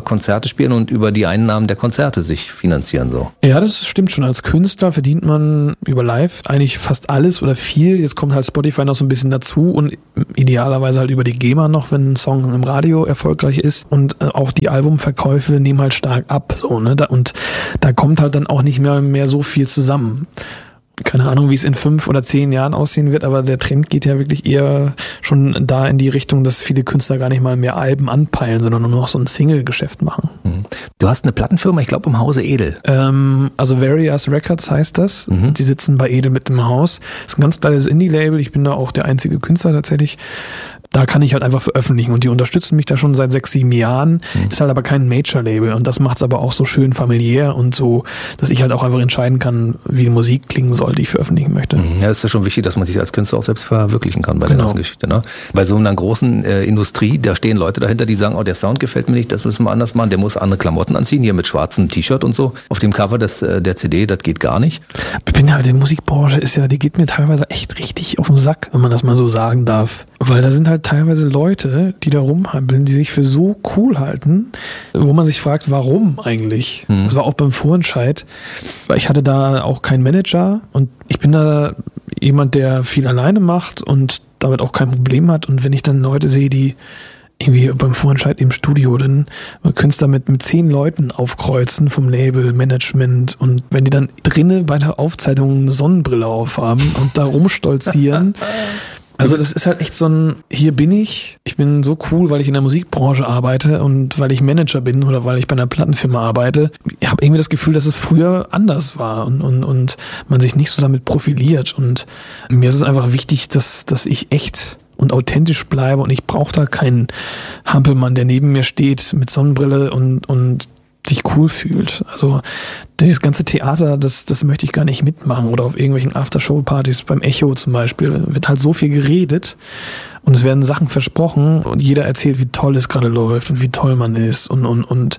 [SPEAKER 2] Konzerte spielen und über die Einnahmen der Konzerte sich finanzieren. So.
[SPEAKER 4] Ja, das stimmt schon. Als Künstler verdient man über Live eigentlich fast alles oder viel. Jetzt kommt halt Spotify noch so ein bisschen dazu und idealerweise halt über die GEMA noch, wenn ein Song im Radio erfolgreich ist. Und auch die Albumverkäufe nehmen halt stark ab. So, ne? Und da kommt halt dann auch nicht mehr so viel zusammen. Keine Ahnung, wie es in 5 oder 10 Jahren aussehen wird, aber der Trend geht ja wirklich eher schon da in die Richtung, dass viele Künstler gar nicht mal mehr Alben anpeilen, sondern nur noch so ein Single-Geschäft machen.
[SPEAKER 2] Du hast eine Plattenfirma, ich glaube im Hause Edel.
[SPEAKER 4] Also Various Records heißt das. Die sitzen bei Edel mit im Haus. Das ist ein ganz kleines Indie-Label. Ich bin da auch der einzige Künstler tatsächlich. Da kann ich halt einfach veröffentlichen und die unterstützen mich da schon seit 6, 7 Jahren. Ist halt aber kein Major-Label und das macht es aber auch so schön familiär und so, dass ich halt auch einfach entscheiden kann, wie die Musik klingen soll, die ich veröffentlichen möchte.
[SPEAKER 2] Ja, ist ja schon wichtig, dass man sich als Künstler auch selbst verwirklichen kann bei der ganzen Geschichte. Ne? Bei so einer großen Industrie, da stehen Leute dahinter, die sagen, oh, der Sound gefällt mir nicht, das müssen wir anders machen, der muss andere Klamotten anziehen, hier mit schwarzem T-Shirt und so. Auf dem Cover der CD, das geht gar nicht.
[SPEAKER 4] Ich bin halt, die Musikbranche die geht mir teilweise echt richtig auf den Sack, wenn man das mal so sagen darf. Weil da sind halt teilweise Leute, die da rumhampeln, die sich für so cool halten, wo man sich fragt, warum eigentlich? Das war auch beim Vorentscheid, weil ich hatte da auch keinen Manager und ich bin da jemand, der viel alleine macht und damit auch kein Problem hat. Und wenn ich dann Leute sehe, die irgendwie beim Vorentscheid im Studio, dann Künstler mit 10 Leuten aufkreuzen vom Label, Management und wenn die dann drinnen bei der Aufzeichnung eine Sonnenbrille aufhaben und da rumstolzieren. Also das ist halt echt so ein, hier bin ich bin so cool, weil ich in der Musikbranche arbeite und weil ich Manager bin oder weil ich bei einer Plattenfirma arbeite. Ich habe irgendwie das Gefühl, dass es früher anders war und man sich nicht so damit profiliert und mir ist es einfach wichtig, dass ich echt und authentisch bleibe und ich brauche da keinen Hampelmann, der neben mir steht mit Sonnenbrille und sich cool fühlt. Also dieses ganze Theater, das möchte ich gar nicht mitmachen oder auf irgendwelchen Aftershow-Partys beim Echo zum Beispiel wird halt so viel geredet und es werden Sachen versprochen und jeder erzählt, wie toll es gerade läuft und wie toll man ist und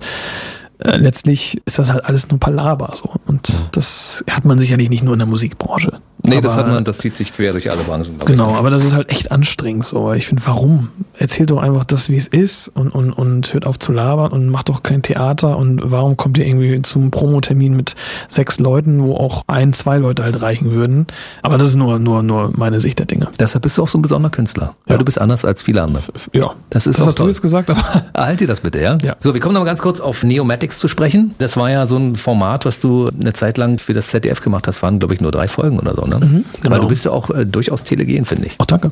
[SPEAKER 4] letztlich ist das halt alles nur Palaver so und das hat man sicherlich nicht nur in der Musikbranche.
[SPEAKER 2] Nee, das zieht sich quer durch alle Branchen.
[SPEAKER 4] Genau, aber das ist halt echt anstrengend so. Ich finde, warum? Erzählt doch einfach das, wie es ist und hört auf zu labern und macht doch kein Theater und warum kommt ihr irgendwie zum Promotermin mit 6 Leuten, wo auch 1, 2 Leute halt reichen würden? Aber das ist nur meine Sicht der Dinge.
[SPEAKER 2] Deshalb bist du auch so ein besonderer Künstler. Ja. Du bist anders als viele andere.
[SPEAKER 4] Ja. Das hast du jetzt gesagt, aber.
[SPEAKER 2] Halt dir das bitte, ja? So, wir kommen noch mal ganz kurz auf Neomatics zu sprechen. Das war ja so ein Format, was du eine Zeit lang für das ZDF gemacht hast. Waren, glaube ich, nur 3 Folgen oder so, ne? Genau. Weil du bist ja auch durchaus telegen, finde ich.
[SPEAKER 4] Oh, danke.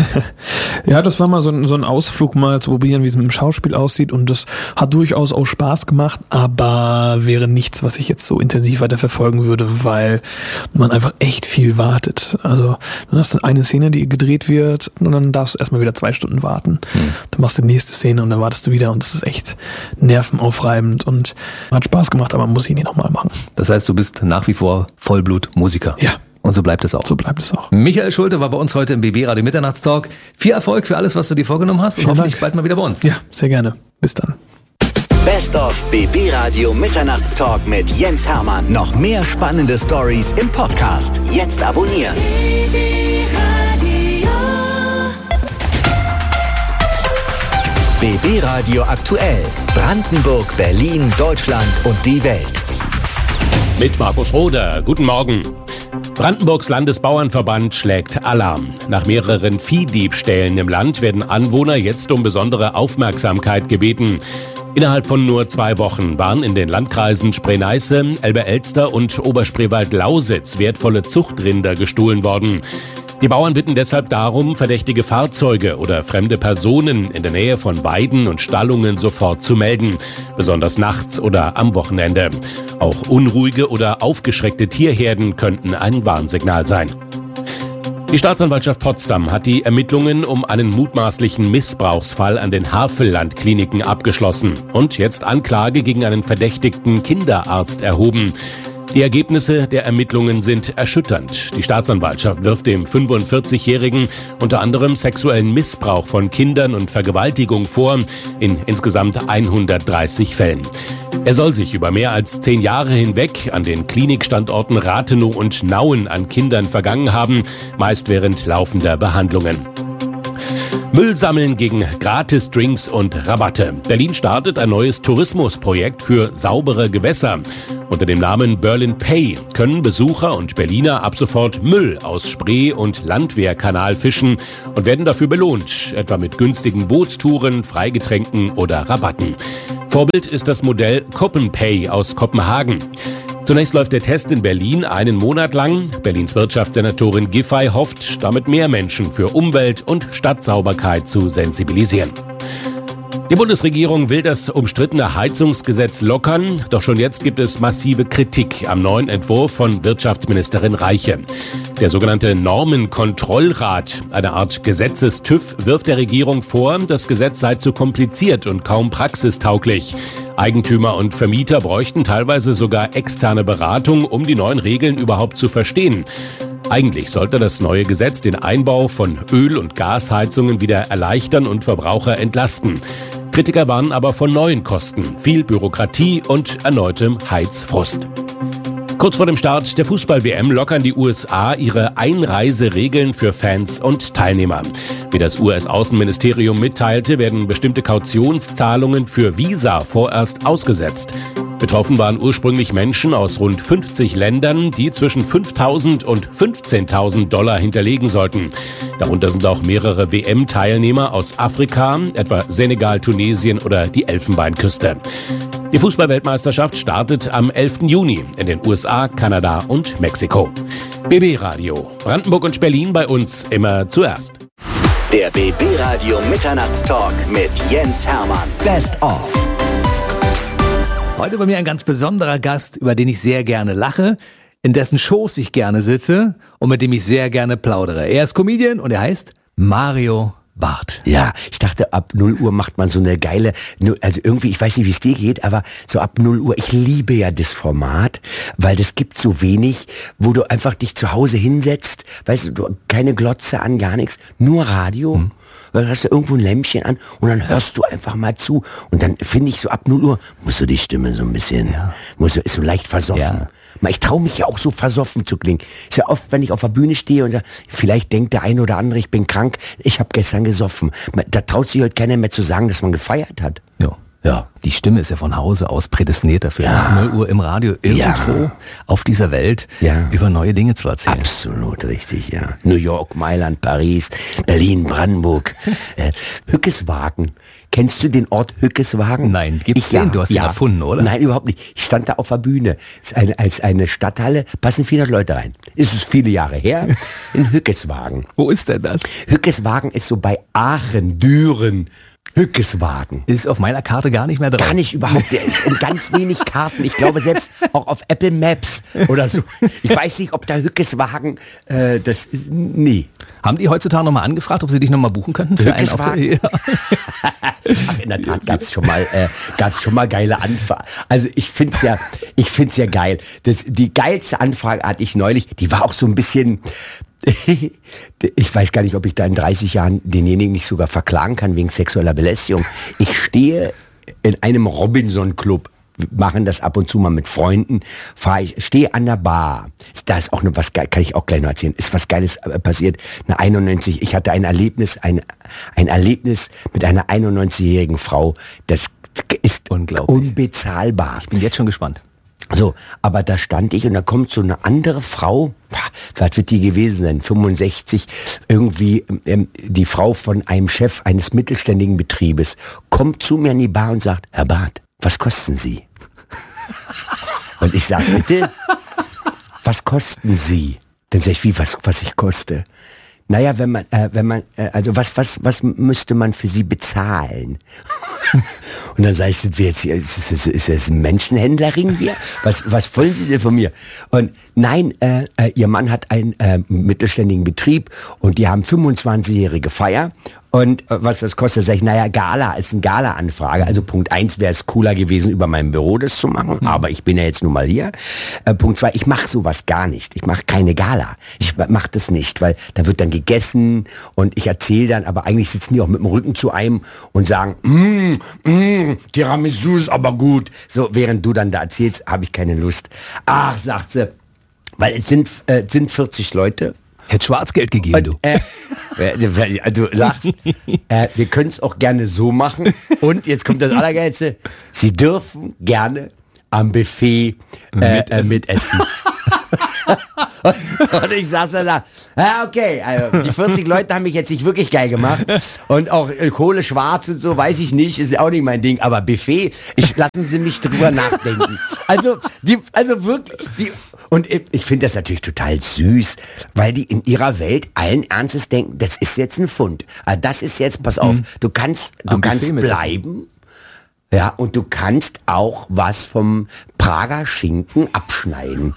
[SPEAKER 4] Ja, das war mal so ein Ausflug mal zu probieren, wie es mit dem Schauspiel aussieht und das hat durchaus auch Spaß gemacht, aber wäre nichts, was ich jetzt so intensiv weiter verfolgen würde, weil man einfach echt viel wartet. Also du hast dann eine Szene, die gedreht wird und dann darfst du erstmal wieder 2 Stunden warten. Dann machst du die nächste Szene und dann wartest du wieder und das ist echt nervenaufreibend und hat Spaß gemacht, aber man muss ihn nicht nochmal machen.
[SPEAKER 2] Das heißt, du bist nach wie vor Vollblut-Musiker.
[SPEAKER 4] Ja.
[SPEAKER 2] Und so bleibt es auch.
[SPEAKER 4] So bleibt es auch.
[SPEAKER 2] Michael Schulte war bei uns heute im BB Radio Mitternachtstalk. Viel Erfolg für alles, was du dir vorgenommen hast und hoffentlich bald mal wieder bei uns.
[SPEAKER 4] Ja, sehr gerne. Bis dann.
[SPEAKER 3] Best of BB Radio Mitternachtstalk mit Jens Hermann. Noch mehr spannende Stories im Podcast. Jetzt abonnieren. BB Radio aktuell. Brandenburg, Berlin, Deutschland und die Welt.
[SPEAKER 5] Mit Markus Roder. Guten Morgen. Brandenburgs Landesbauernverband schlägt Alarm. Nach mehreren Viehdiebstählen im Land werden Anwohner jetzt um besondere Aufmerksamkeit gebeten. Innerhalb von nur 2 Wochen waren in den Landkreisen Spree-Neiße, Elbe-Elster und Oberspreewald-Lausitz wertvolle Zuchtrinder gestohlen worden. Die Bauern bitten deshalb darum, verdächtige Fahrzeuge oder fremde Personen in der Nähe von Weiden und Stallungen sofort zu melden, besonders nachts oder am Wochenende. Auch unruhige oder aufgeschreckte Tierherden könnten ein Warnsignal sein. Die Staatsanwaltschaft Potsdam hat die Ermittlungen um einen mutmaßlichen Missbrauchsfall an den Havelland-Kliniken abgeschlossen und jetzt Anklage gegen einen verdächtigten Kinderarzt erhoben. Die Ergebnisse der Ermittlungen sind erschütternd. Die Staatsanwaltschaft wirft dem 45-Jährigen unter anderem sexuellen Missbrauch von Kindern und Vergewaltigung vor, in insgesamt 130 Fällen. Er soll sich über mehr als 10 Jahre hinweg an den Klinikstandorten Rathenow und Nauen an Kindern vergangen haben, meist während laufender Behandlungen. Müll sammeln gegen Gratis-Drinks und Rabatte. Berlin startet ein neues Tourismusprojekt für saubere Gewässer. Unter dem Namen Berlin Pay können Besucher und Berliner ab sofort Müll aus Spree- und Landwehrkanal fischen und werden dafür belohnt, etwa mit günstigen Bootstouren, Freigetränken oder Rabatten. Vorbild ist das Modell CopenPay aus Kopenhagen. Zunächst läuft der Test in Berlin einen Monat lang. Berlins Wirtschaftssenatorin Giffey hofft, damit mehr Menschen für Umwelt und Stadtsauberkeit zu sensibilisieren. Die Bundesregierung will das umstrittene Heizungsgesetz lockern, doch schon jetzt gibt es massive Kritik am neuen Entwurf von Wirtschaftsministerin Reiche. Der sogenannte Normenkontrollrat, eine Art Gesetzes-TÜV, wirft der Regierung vor, das Gesetz sei zu kompliziert und kaum praxistauglich. Eigentümer und Vermieter bräuchten teilweise sogar externe Beratung, um die neuen Regeln überhaupt zu verstehen. Eigentlich sollte das neue Gesetz den Einbau von Öl- und Gasheizungen wieder erleichtern und Verbraucher entlasten. Kritiker warnen aber vor neuen Kosten, viel Bürokratie und erneutem Heizfrust. Kurz vor dem Start der Fußball-WM lockern die USA ihre Einreiseregeln für Fans und Teilnehmer. Wie das US-Außenministerium mitteilte, werden bestimmte Kautionszahlungen für Visa vorerst ausgesetzt. Betroffen waren ursprünglich Menschen aus rund 50 Ländern, die zwischen 5.000 und 15.000 Dollar hinterlegen sollten. Darunter sind auch mehrere WM-Teilnehmer aus Afrika, etwa Senegal, Tunesien oder die Elfenbeinküste. Die Fußball-Weltmeisterschaft startet am 11. Juni in den USA, Kanada und Mexiko. BB Radio. Brandenburg und Berlin bei uns immer zuerst.
[SPEAKER 3] Der BB Radio Mitternachtstalk mit Jens Hermann. Best of.
[SPEAKER 2] Heute bei mir ein ganz besonderer Gast, über den ich sehr gerne lache, in dessen Schoß ich gerne sitze und mit dem ich sehr gerne plaudere. Er ist Comedian und er heißt Mario Barth.
[SPEAKER 6] Ja, ich dachte, ab 0 Uhr macht man so eine geile, also irgendwie, ich weiß nicht, wie es dir geht, aber so ab 0 Uhr, ich liebe ja das Format, weil das gibt so wenig, wo du einfach dich zu Hause hinsetzt, weißt du, keine Glotze an, gar nichts, nur Radio. Weil hast du irgendwo ein Lämpchen an und dann hörst du einfach mal zu. Und dann finde ich so ab 0 Uhr, musst du die Stimme so ein bisschen, ist so leicht versoffen.
[SPEAKER 2] Ja.
[SPEAKER 6] Ich traue mich ja auch so versoffen zu klingen. Ist ja oft, wenn ich auf der Bühne stehe und sage, vielleicht denkt der eine oder andere, ich bin krank, ich habe gestern gesoffen. Da traut sich heute keiner mehr zu sagen, dass man gefeiert hat.
[SPEAKER 2] Ja. Die Stimme ist ja von Hause aus prädestiniert dafür, nach 0 Uhr im Radio irgendwo auf dieser Welt über neue Dinge zu erzählen.
[SPEAKER 6] Absolut richtig, ja. New York, Mailand, Paris, Berlin, Brandenburg, Hückeswagen. Kennst du den Ort Hückeswagen?
[SPEAKER 2] Nein, gibt's den? Du hast den erfunden, oder?
[SPEAKER 6] Nein, überhaupt nicht. Ich stand da auf der Bühne. Ist als eine Stadthalle, passen 400 Leute rein. Ist es viele Jahre her, in Hückeswagen.
[SPEAKER 2] Wo ist denn das?
[SPEAKER 6] Hückeswagen ist so bei Aachen, Düren. Hückeswagen.
[SPEAKER 2] Ist auf meiner Karte gar nicht mehr drauf.
[SPEAKER 6] Gar nicht überhaupt. Der ist in ganz wenig Karten. Ich glaube selbst auch auf Apple Maps oder so. Ich weiß nicht, ob der Hückeswagen das ist. Nee.
[SPEAKER 2] Haben die heutzutage nochmal angefragt, ob sie dich nochmal buchen könnten für einen Auftritt? Ja.
[SPEAKER 6] Ach, in der Tat gab's schon mal geile Anfragen. Also ich find's ja geil. Die geilste Anfrage hatte ich neulich. Die war auch so ein bisschen. Ich weiß gar nicht, ob ich da in 30 Jahren denjenigen nicht sogar verklagen kann wegen sexueller Belästigung. Ich stehe in einem Robinson-Club, machen das ab und zu mal mit Freunden, stehe an der Bar. Da ist auch was Geiles, kann ich auch gleich noch erzählen, ist was Geiles passiert. Ich hatte ein Erlebnis mit einer 91-jährigen Frau, das ist unbezahlbar.
[SPEAKER 2] Ich bin jetzt schon gespannt.
[SPEAKER 6] So, aber da stand ich und da kommt so eine andere Frau, was wird die gewesen sein, 65, irgendwie die Frau von einem Chef eines mittelständigen Betriebes, kommt zu mir in die Bar und sagt, Herr Barth, was kosten Sie? Und ich sage, bitte, was kosten Sie? Dann sage ich, wie, was ich koste? Naja, was müsste man für Sie bezahlen? Und dann sage ich, sind wir jetzt hier, ist das ein Menschenhändlerring hier? Was wollen Sie denn von mir? Und nein, Ihr Mann hat einen mittelständigen Betrieb und die haben 25-jährige Feier. Und was das kostet, sage ich, naja, Gala ist eine Gala-Anfrage. Also Punkt 1 wäre es cooler gewesen, über mein Büro das zu machen. Aber ich bin ja jetzt nun mal hier. Punkt 2, ich mache sowas gar nicht. Ich mache keine Gala. Ich mache das nicht, weil da wird dann gegessen und ich erzähle dann, aber eigentlich sitzen die auch mit dem Rücken zu einem und sagen, Tiramisu ist aber gut. So, während du dann da erzählst, habe ich keine Lust. Ach, sagt sie, weil es sind 40 Leute.
[SPEAKER 2] Hätte Schwarzgeld gegeben, du.
[SPEAKER 6] Du sagst, wir können es auch gerne so machen. Und jetzt kommt das Allergeilste. Sie dürfen gerne am Buffet mitessen. Und ich saß da, okay, also die 40 Leute haben mich jetzt nicht wirklich geil gemacht. Und auch Kohle schwarz und so, weiß ich nicht, ist auch nicht mein Ding. Aber Buffet, lassen Sie mich drüber nachdenken. Also wirklich, und ich finde das natürlich total süß, weil die in ihrer Welt allen Ernstes denken, das ist jetzt ein Pfund. Das ist jetzt, pass auf, du kannst bleiben. Ja, und du kannst auch was vom Prager Schinken abschneiden.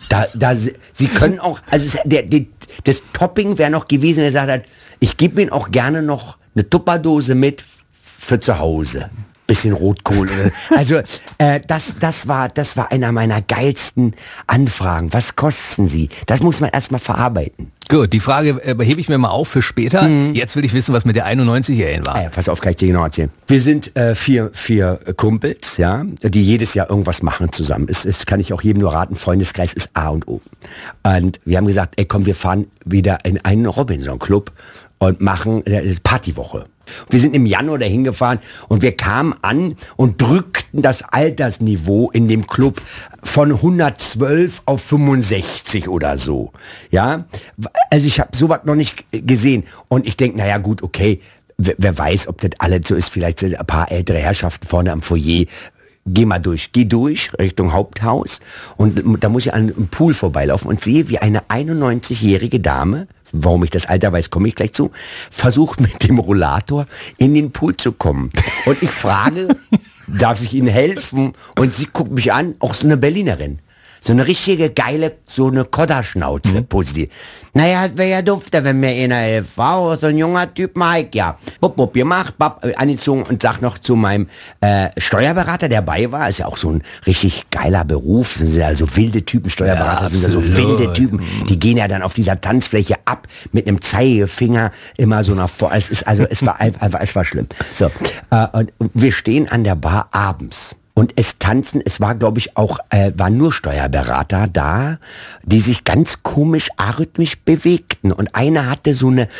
[SPEAKER 6] Sie können auch, also das Topping wäre noch gewesen, wenn er gesagt hat, ich gebe Ihnen auch gerne noch eine Tupperdose mit für zu Hause. Bisschen Rotkohl. Also das war einer meiner geilsten Anfragen. Was kosten Sie? Das muss man erstmal verarbeiten.
[SPEAKER 2] Gut, die Frage hebe ich mir mal auf für später. Jetzt will ich wissen, was mit der 91-Jährigen war.
[SPEAKER 6] Ja, pass auf, kann ich dir genau erzählen. Wir sind vier Kumpels, ja, die jedes Jahr irgendwas machen zusammen. Es kann ich auch jedem nur raten, Freundeskreis ist A und O. Und wir haben gesagt, ey komm, wir fahren wieder in einen Robinson-Club und machen Partywoche. Wir sind im Januar dahin gefahren und wir kamen an und drückten das Altersniveau in dem Club von 112 auf 65 oder so. Ja, also ich habe sowas noch nicht gesehen und ich denke, naja gut, okay, wer weiß, ob das alles so ist, vielleicht sind ein paar ältere Herrschaften vorne am Foyer. Geh durch Richtung Haupthaus und da muss ich an einem Pool vorbeilaufen und sehe, wie eine 91-jährige Dame, warum ich das Alter weiß, komme ich gleich zu, versucht mit dem Rollator in den Pool zu kommen. Und ich frage, darf ich Ihnen helfen? Und sie guckt mich an, auch so eine Berlinerin. So eine richtige geile, so eine Kodderschnauze, positiv. Naja, wäre ja dufter, wenn mir einer hilft. Wow, so ein junger Typ, Mike, ja. Bup, gemacht, angezogen und sag noch zu meinem Steuerberater, der dabei war, ist ja auch so ein richtig geiler Beruf, sind ja so wilde Typen, Steuerberater sind ja so wilde Typen, die gehen ja dann auf dieser Tanzfläche ab, mit einem Zeigefinger immer so nach vor, es war schlimm. So, und wir stehen an der Bar abends. Und es tanzen, es war glaube ich auch, waren nur Steuerberater da, die sich ganz komisch arrhythmisch bewegten. Und einer hatte so eine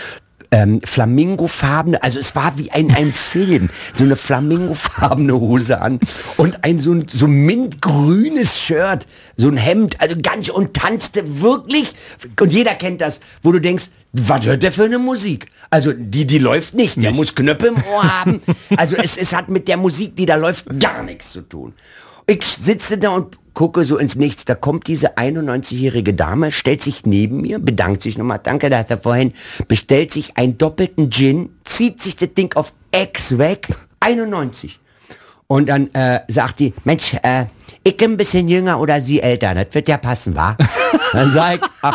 [SPEAKER 6] flamingofarbene, also es war wie ein Film, so eine flamingofarbene Hose an und ein so mintgrünes Shirt, so ein Hemd, also ganz, und tanzte wirklich, und jeder kennt das, wo du denkst, was hört der für eine Musik? Also die läuft nicht, der muss Knöpfe im Ohr haben, also es hat mit der Musik, die da läuft, gar nichts zu tun. Ich sitze da und gucke so ins Nichts, da kommt diese 91-jährige Dame, stellt sich neben mir, bedankt sich nochmal, danke, da hat er vorhin, bestellt sich einen doppelten Gin, zieht sich das Ding auf Ex weg, 91. Und dann sagt die, Mensch, ich bin ein bisschen jünger oder Sie älter, das wird ja passen, wa? Dann sag ich, ach,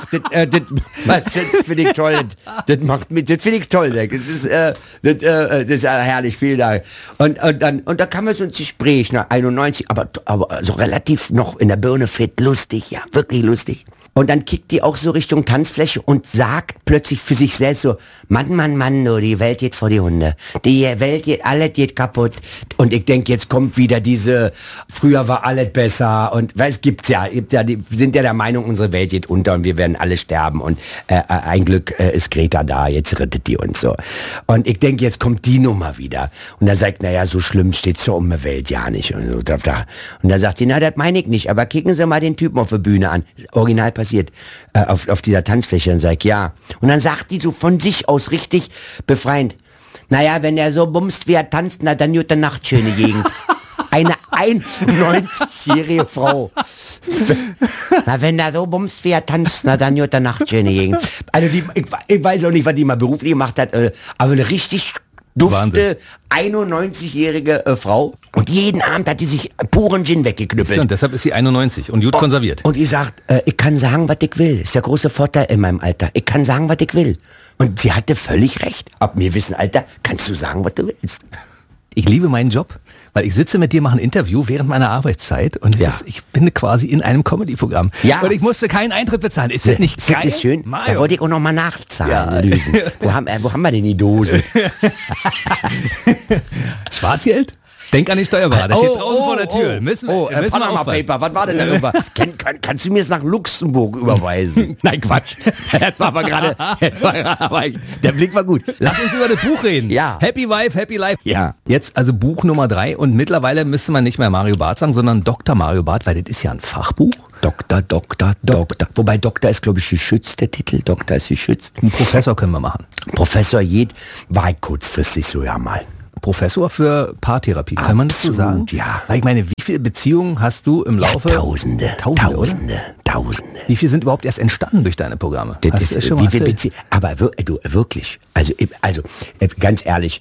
[SPEAKER 6] das finde ich toll, das finde ich toll, das ist herrlich, vielen Dank. Und da kam wir so ins Gespräch, nach 91, aber so relativ noch in der Birne fit, lustig, ja, wirklich lustig. Und dann kickt die auch so Richtung Tanzfläche und sagt plötzlich für sich selbst so, Mann, du, die Welt geht vor die Hunde. Die Welt geht, alles geht kaputt. Und ich denke, jetzt kommt wieder diese, früher war alles besser. Und es gibt's ja, die sind ja der Meinung, unsere Welt geht unter und wir werden alle sterben. Und ein Glück ist Greta da, jetzt rettet die uns so. Und ich denke, jetzt kommt die Nummer wieder. Und er sagt, naja, so schlimm steht's so um die Welt ja nicht. Und dann sagt die, na, das meine ich nicht. Aber kicken Sie mal den Typen auf der Bühne an. Original passiert auf dieser Tanzfläche. Und sag ich, ja. Und dann sagt die so von sich aus richtig befreiend, naja, wenn er so bumst, wie er tanzt, na dann gute Nacht, schöne Gegend. Eine 91-jährige Frau. Na, wenn er so bumst, wie er tanzt, na dann gute Nacht, schöne Gegend. Also ich weiß auch nicht, was die mal beruflich gemacht hat, aber eine richtig dufte 91-jährige Frau. Und jeden Abend hat die sich puren Gin weggeknüppelt.
[SPEAKER 2] Und deshalb ist sie 91 und gut konserviert.
[SPEAKER 6] Und die sagt, ich kann sagen, was ich will. Ist der große Vorteil in meinem Alter. Ich kann sagen, was ich will. Und sie hatte völlig recht. Ab mir wissen, Alter, kannst du sagen, was du willst.
[SPEAKER 2] Ich liebe meinen Job, weil ich sitze mit dir, mache ein Interview während meiner Arbeitszeit und ich bin quasi in einem Comedy-Programm. Ja. Und ich musste keinen Eintritt bezahlen. Ist das nicht geil?
[SPEAKER 6] Ist schön. Mario. Da wollte ich auch noch mal nachzahlen, lösen. Wo haben wir denn die Dose?
[SPEAKER 2] Schwarzgeld? Denk an den Steuerberater, steht draußen vor der Tür. Müssen wir
[SPEAKER 6] Panama
[SPEAKER 2] aufpassen.
[SPEAKER 6] Paper, was war denn da drüber? Kannst du mir das nach Luxemburg überweisen? Nein, Quatsch. Jetzt war aber gerade, der Blick war gut.
[SPEAKER 2] Lass uns über das Buch reden.
[SPEAKER 6] Ja.
[SPEAKER 2] Happy Wife, Happy Life.
[SPEAKER 6] Ja.
[SPEAKER 2] Jetzt also Buch Nummer 3 und mittlerweile müsste man nicht mehr Mario Barth sagen, sondern Dr. Mario Barth, weil das ist ja ein Fachbuch.
[SPEAKER 6] Doktor. Wobei Doktor ist, glaube ich, geschützt, der Titel. Doktor ist geschützt.
[SPEAKER 2] Ein Professor können wir machen.
[SPEAKER 6] Professor Jed war kurzfristig so, ja mal.
[SPEAKER 2] Professor für Paartherapie, kann man das so sagen?
[SPEAKER 6] Ja.
[SPEAKER 2] Weil ich meine, wie viele Beziehungen hast du im Laufe?
[SPEAKER 6] Tausende.
[SPEAKER 2] Wie viele sind überhaupt erst entstanden durch deine Programme?
[SPEAKER 6] Aber wirklich, also ganz ehrlich,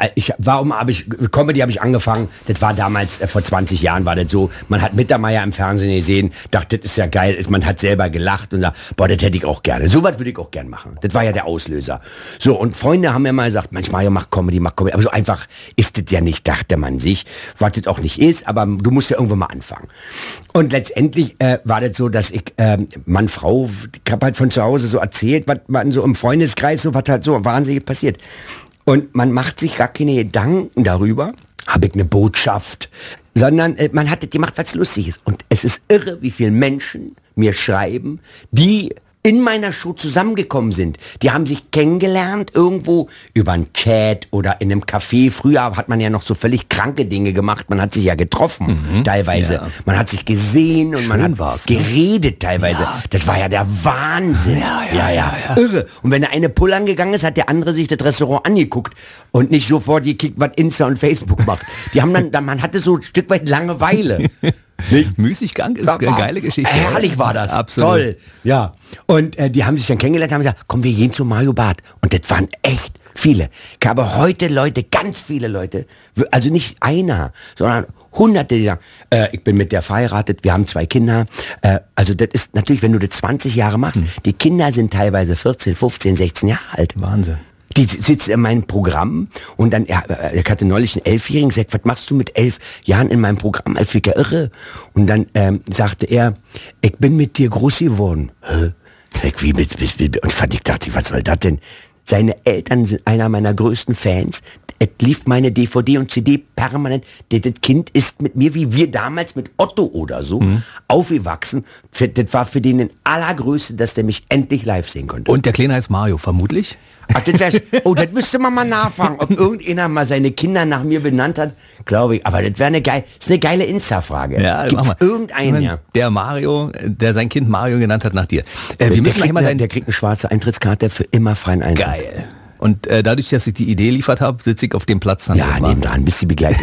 [SPEAKER 6] Comedy habe ich angefangen, das war damals, vor 20 Jahren war das so, man hat Mittermeier im Fernsehen gesehen, dachte, das ist ja geil, man hat selber gelacht und sagt, boah, das hätte ich auch gerne. So was würde ich auch gerne machen. Das war ja der Auslöser. So, und Freunde haben mir mal gesagt, Mensch, Mario, mach Comedy. Aber so einfach ist das ja nicht, dachte man sich, was das auch nicht ist, aber du musst ja irgendwann mal anfangen. Und letztendlich war das so, dass ich, Mann, Frau, ich habe halt von zu Hause so erzählt, was man so im Freundeskreis, so was halt so wahnsinnig passiert. Und man macht sich gar keine Gedanken darüber, habe ich eine Botschaft, sondern man hat das gemacht, was lustig ist. Und es ist irre, wie viele Menschen mir schreiben, die in meiner Show zusammengekommen sind. Die haben sich kennengelernt irgendwo über einen Chat oder in einem Café. Früher hat man ja noch so völlig kranke Dinge gemacht. Man hat sich ja getroffen teilweise. Ja. Man hat sich gesehen und man hat geredet teilweise. Ja. Das war ja der Wahnsinn. Ja. Irre. Und wenn der eine pullern gegangen ist, hat der andere sich das Restaurant angeguckt und nicht sofort gekickt, was Insta und Facebook macht. Die haben dann man hatte so ein Stück weit Langeweile.
[SPEAKER 2] Müßiggang ist eine geile Geschichte.
[SPEAKER 6] Herrlich war das.
[SPEAKER 2] Absolut.
[SPEAKER 6] Toll. Ja. Und die haben sich dann kennengelernt, haben gesagt, komm, wir gehen zu Mario Barth. Und das waren echt viele. Ich habe heute Leute, ganz viele Leute, also nicht einer, sondern Hunderte, die sagen, ich bin mit der verheiratet, wir haben 2 Kinder. Also das ist natürlich, wenn du das 20 Jahre machst, die Kinder sind teilweise 14, 15, 16 Jahre alt.
[SPEAKER 2] Wahnsinn.
[SPEAKER 6] Die sitzen in meinem Programm und dann, ich hatte neulich einen 11-Jährigen gesagt, was machst du mit 11 Jahren in meinem Programm? Ich war irre. Und dann sagte er, ich bin mit dir groß geworden. Hä? Sag, wie mit? Und ich dachte, was soll das denn? Seine Eltern sind einer meiner größten Fans. Es lief meine DVD und CD permanent. Das Kind ist mit mir, wie wir damals mit Otto oder so, aufgewachsen. Das war für den allergrößte, dass der mich endlich live sehen konnte.
[SPEAKER 2] Und der Kleine heißt Mario, vermutlich?
[SPEAKER 6] Ach, das müsste man mal nachfragen, ob irgendeiner mal seine Kinder nach mir benannt hat, glaube ich. Aber das wäre eine geile Insta-Frage.
[SPEAKER 2] Ja,
[SPEAKER 6] gibt's irgendeinen, ja?
[SPEAKER 2] Der Mario, der sein Kind Mario genannt hat nach dir.
[SPEAKER 6] Der kriegt eine schwarze Eintrittskarte für immer freien Eintritt.
[SPEAKER 2] Geil. Und dadurch, dass ich die Idee liefert habe, sitze ich auf dem Platz. Dann
[SPEAKER 6] ja, nebendran, bis die Begleitung.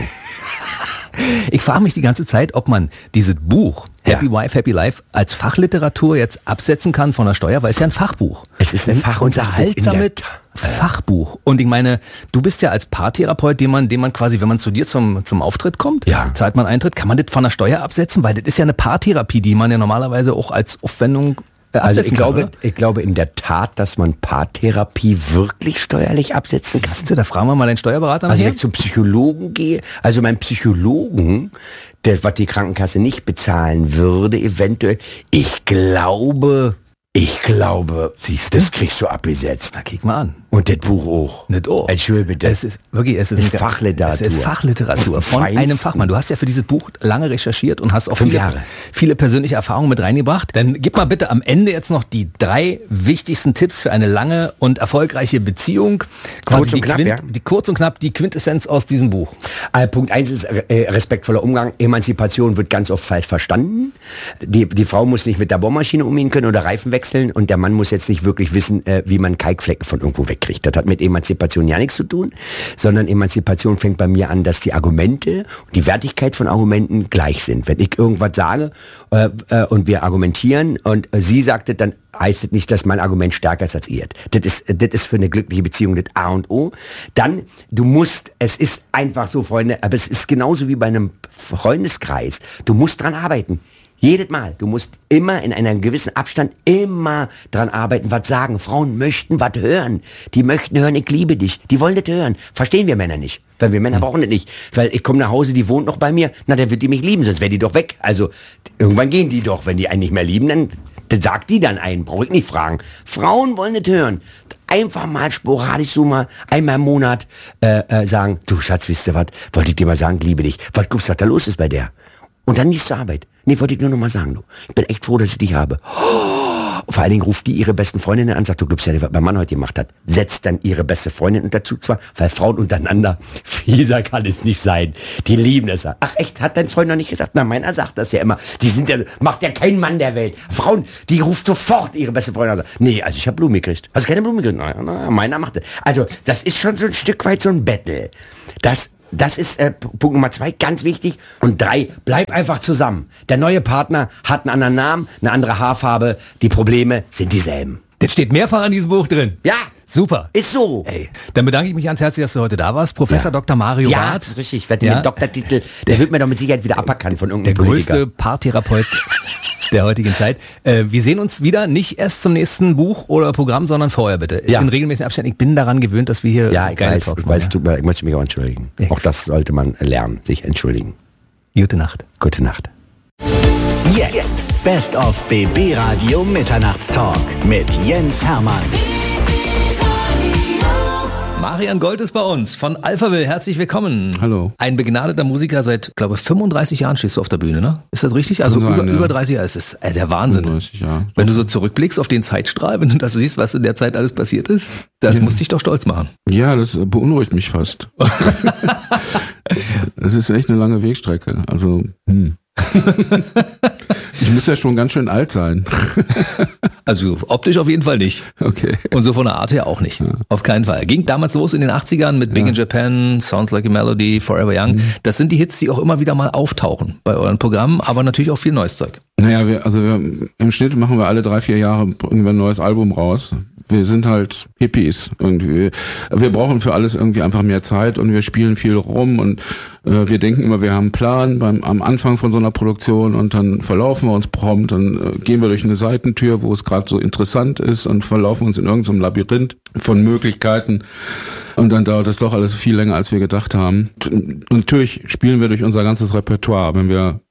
[SPEAKER 2] Ich frage mich die ganze Zeit, ob man dieses Buch Happy Wife, Happy Life als Fachliteratur jetzt absetzen kann von der Steuer, weil es ja ein Fachbuch.
[SPEAKER 6] Es ist ein
[SPEAKER 2] unterhaltsames Fachbuch. Und ich meine, du bist ja als Paartherapeut, dem man quasi, wenn man zu dir zum Auftritt kommt, zahlt man Eintritt, kann man das von der Steuer absetzen? Weil das ist ja eine Paartherapie, die man ja normalerweise auch als Aufwendung
[SPEAKER 6] also ich glaube in der Tat, dass man Paartherapie wirklich steuerlich absetzen kann.
[SPEAKER 2] Da fragen wir mal den Steuerberater
[SPEAKER 6] nachher. Also wenn ich zum Psychologen gehe, also mein Psychologen, was die Krankenkasse nicht bezahlen würde, eventuell, ich glaube, siehst du, das kriegst du abgesetzt.
[SPEAKER 2] Na, kick mal an.
[SPEAKER 6] Und das Buch auch.
[SPEAKER 2] Nicht auch.
[SPEAKER 6] Entschuldigung bitte.
[SPEAKER 2] Es ist Fachliteratur. Es ist Fachliteratur von einem Fachmann. Du hast ja für dieses Buch lange recherchiert und hast auch viele persönliche Erfahrungen mit reingebracht. Dann gib mal bitte am Ende jetzt noch die 3 wichtigsten Tipps für eine lange und erfolgreiche Beziehung.
[SPEAKER 6] Kurz und knapp,
[SPEAKER 2] die kurz und knapp, die Quintessenz aus diesem Buch.
[SPEAKER 6] Punkt 1 ist respektvoller Umgang. Emanzipation wird ganz oft falsch verstanden. Die Frau muss nicht mit der Bohrmaschine umgehen können oder Reifen wechseln und der Mann muss jetzt nicht wirklich wissen, wie man Kalkflecken von irgendwo wegkriegt. Das hat mit Emanzipation ja nichts zu tun, sondern Emanzipation fängt bei mir an, dass die Argumente und die Wertigkeit von Argumenten gleich sind. Wenn ich irgendwas sage und wir argumentieren und sie sagte, dann heißt es nicht, dass mein Argument stärker ist als ihr. Das ist für eine glückliche Beziehung das A und O. Dann, es ist einfach so, Freunde, aber es ist genauso wie bei einem Freundeskreis. Du musst dran arbeiten. Jedes Mal. Du musst immer in einem gewissen Abstand immer dran arbeiten, was sagen. Frauen möchten was hören. Die möchten hören, ich liebe dich. Die wollen das hören. Verstehen wir Männer nicht. Weil wir Männer brauchen das nicht. Weil ich komme nach Hause, die wohnt noch bei mir. Na, dann wird die mich lieben, sonst wäre die doch weg. Also, irgendwann gehen die doch. Wenn die einen nicht mehr lieben, dann sagt die dann ein. Brauche ich nicht fragen. Frauen wollen das hören. einfach mal sporadisch so mal einmal im Monat sagen, du Schatz, wisst ihr was, wollte ich dir mal sagen, liebe dich. Was glaubst du, was da los ist bei der? Und dann nicht zur Arbeit. Nee, wollte ich nur noch mal sagen, du. Ich bin echt froh, dass ich dich habe. Vor allen Dingen ruft die ihre besten Freundinnen an, sagt, du glaubst ja nicht, was mein Mann heute gemacht hat. Setzt dann ihre beste Freundin und dazu zwar, weil Frauen untereinander, fieser kann es nicht sein. Die lieben es. Ach echt, hat dein Freund noch nicht gesagt? Na, meiner sagt das ja immer. Die sind ja, macht ja kein Mann der Welt. Frauen, die ruft sofort ihre beste Freundin an. Nee, also ich habe Blumen gekriegt. Hast du keine Blumen gekriegt? Na, meiner macht das. Also, das ist schon so ein Stück weit so ein Battle. Das ist Punkt Nummer 2, ganz wichtig. Und 3, bleib einfach zusammen. Der neue Partner hat einen anderen Namen, eine andere Haarfarbe. Die Probleme sind dieselben.
[SPEAKER 2] Das steht mehrfach an diesem Buch drin.
[SPEAKER 6] Ja.
[SPEAKER 2] Super.
[SPEAKER 6] Ist so.
[SPEAKER 2] Ey, dann bedanke ich mich ans Herz, dass du heute da warst. Professor Dr. Mario
[SPEAKER 6] Ja,
[SPEAKER 2] Barth.
[SPEAKER 6] das ist richtig. Ich werde den Doktortitel, der wird mir doch mit Sicherheit wieder aberkannt von irgendeinem
[SPEAKER 2] Der
[SPEAKER 6] Politiker.
[SPEAKER 2] größte Paartherapeut der heutigen Zeit. Wir sehen uns wieder, nicht erst zum nächsten Buch oder Programm, sondern vorher bitte.
[SPEAKER 6] Ja.
[SPEAKER 2] In regelmäßigen Abständen. Ich bin daran gewöhnt, dass wir hier
[SPEAKER 6] Ja, ich
[SPEAKER 2] geile
[SPEAKER 6] weiß,
[SPEAKER 2] Talks
[SPEAKER 6] ich weiß,
[SPEAKER 2] machen.
[SPEAKER 6] tut mir, ich möchte mich auch entschuldigen.
[SPEAKER 2] Ja.
[SPEAKER 6] Auch das sollte man lernen, sich entschuldigen.
[SPEAKER 2] Gute Nacht.
[SPEAKER 6] Gute Nacht.
[SPEAKER 3] Jetzt Best of BB Radio Mitternachtstalk mit Jens Hermann.
[SPEAKER 2] Marian Gold ist bei uns von Alphaville. Herzlich willkommen.
[SPEAKER 7] Hallo.
[SPEAKER 2] Ein begnadeter Musiker, seit, glaube ich, 35 Jahren stehst du auf der Bühne, ne? Ist das richtig? Also
[SPEAKER 7] Kann sein, ja.
[SPEAKER 2] über 30 Jahre. Es ist der Wahnsinn.
[SPEAKER 7] 35 Jahre.
[SPEAKER 2] Wenn du so zurückblickst auf den Zeitstrahl, wenn du das siehst, was in der Zeit alles passiert ist, das muss dich doch stolz machen.
[SPEAKER 7] Ja, das beunruhigt mich fast. Das ist echt eine lange Wegstrecke. Also, ich muss ja schon ganz schön alt sein.
[SPEAKER 2] Also optisch auf jeden Fall nicht.
[SPEAKER 7] Okay.
[SPEAKER 2] Und so von der Art her auch nicht.
[SPEAKER 7] Ja.
[SPEAKER 2] Auf keinen Fall. Ging damals los in den 80ern mit Big in Japan, Sounds Like a Melody, Forever Young. Das sind die Hits, die auch immer wieder mal auftauchen bei euren Programmen, aber natürlich auch viel neues Zeug.
[SPEAKER 7] Naja, wir im Schnitt machen wir alle 3-4 Jahre, bringen wir ein neues Album raus. Wir sind halt Hippies irgendwie. Wir brauchen für alles irgendwie einfach mehr Zeit und wir spielen viel rum und wir denken immer, wir haben einen Plan am Anfang von so einer Produktion und dann verlaufen wir uns prompt, dann gehen wir durch eine Seitentür, wo es gerade so interessant ist und verlaufen uns in irgendeinem Labyrinth von Möglichkeiten und dann dauert das doch alles viel länger, als wir gedacht haben. Und natürlich spielen wir durch unser ganzes Repertoire, wenn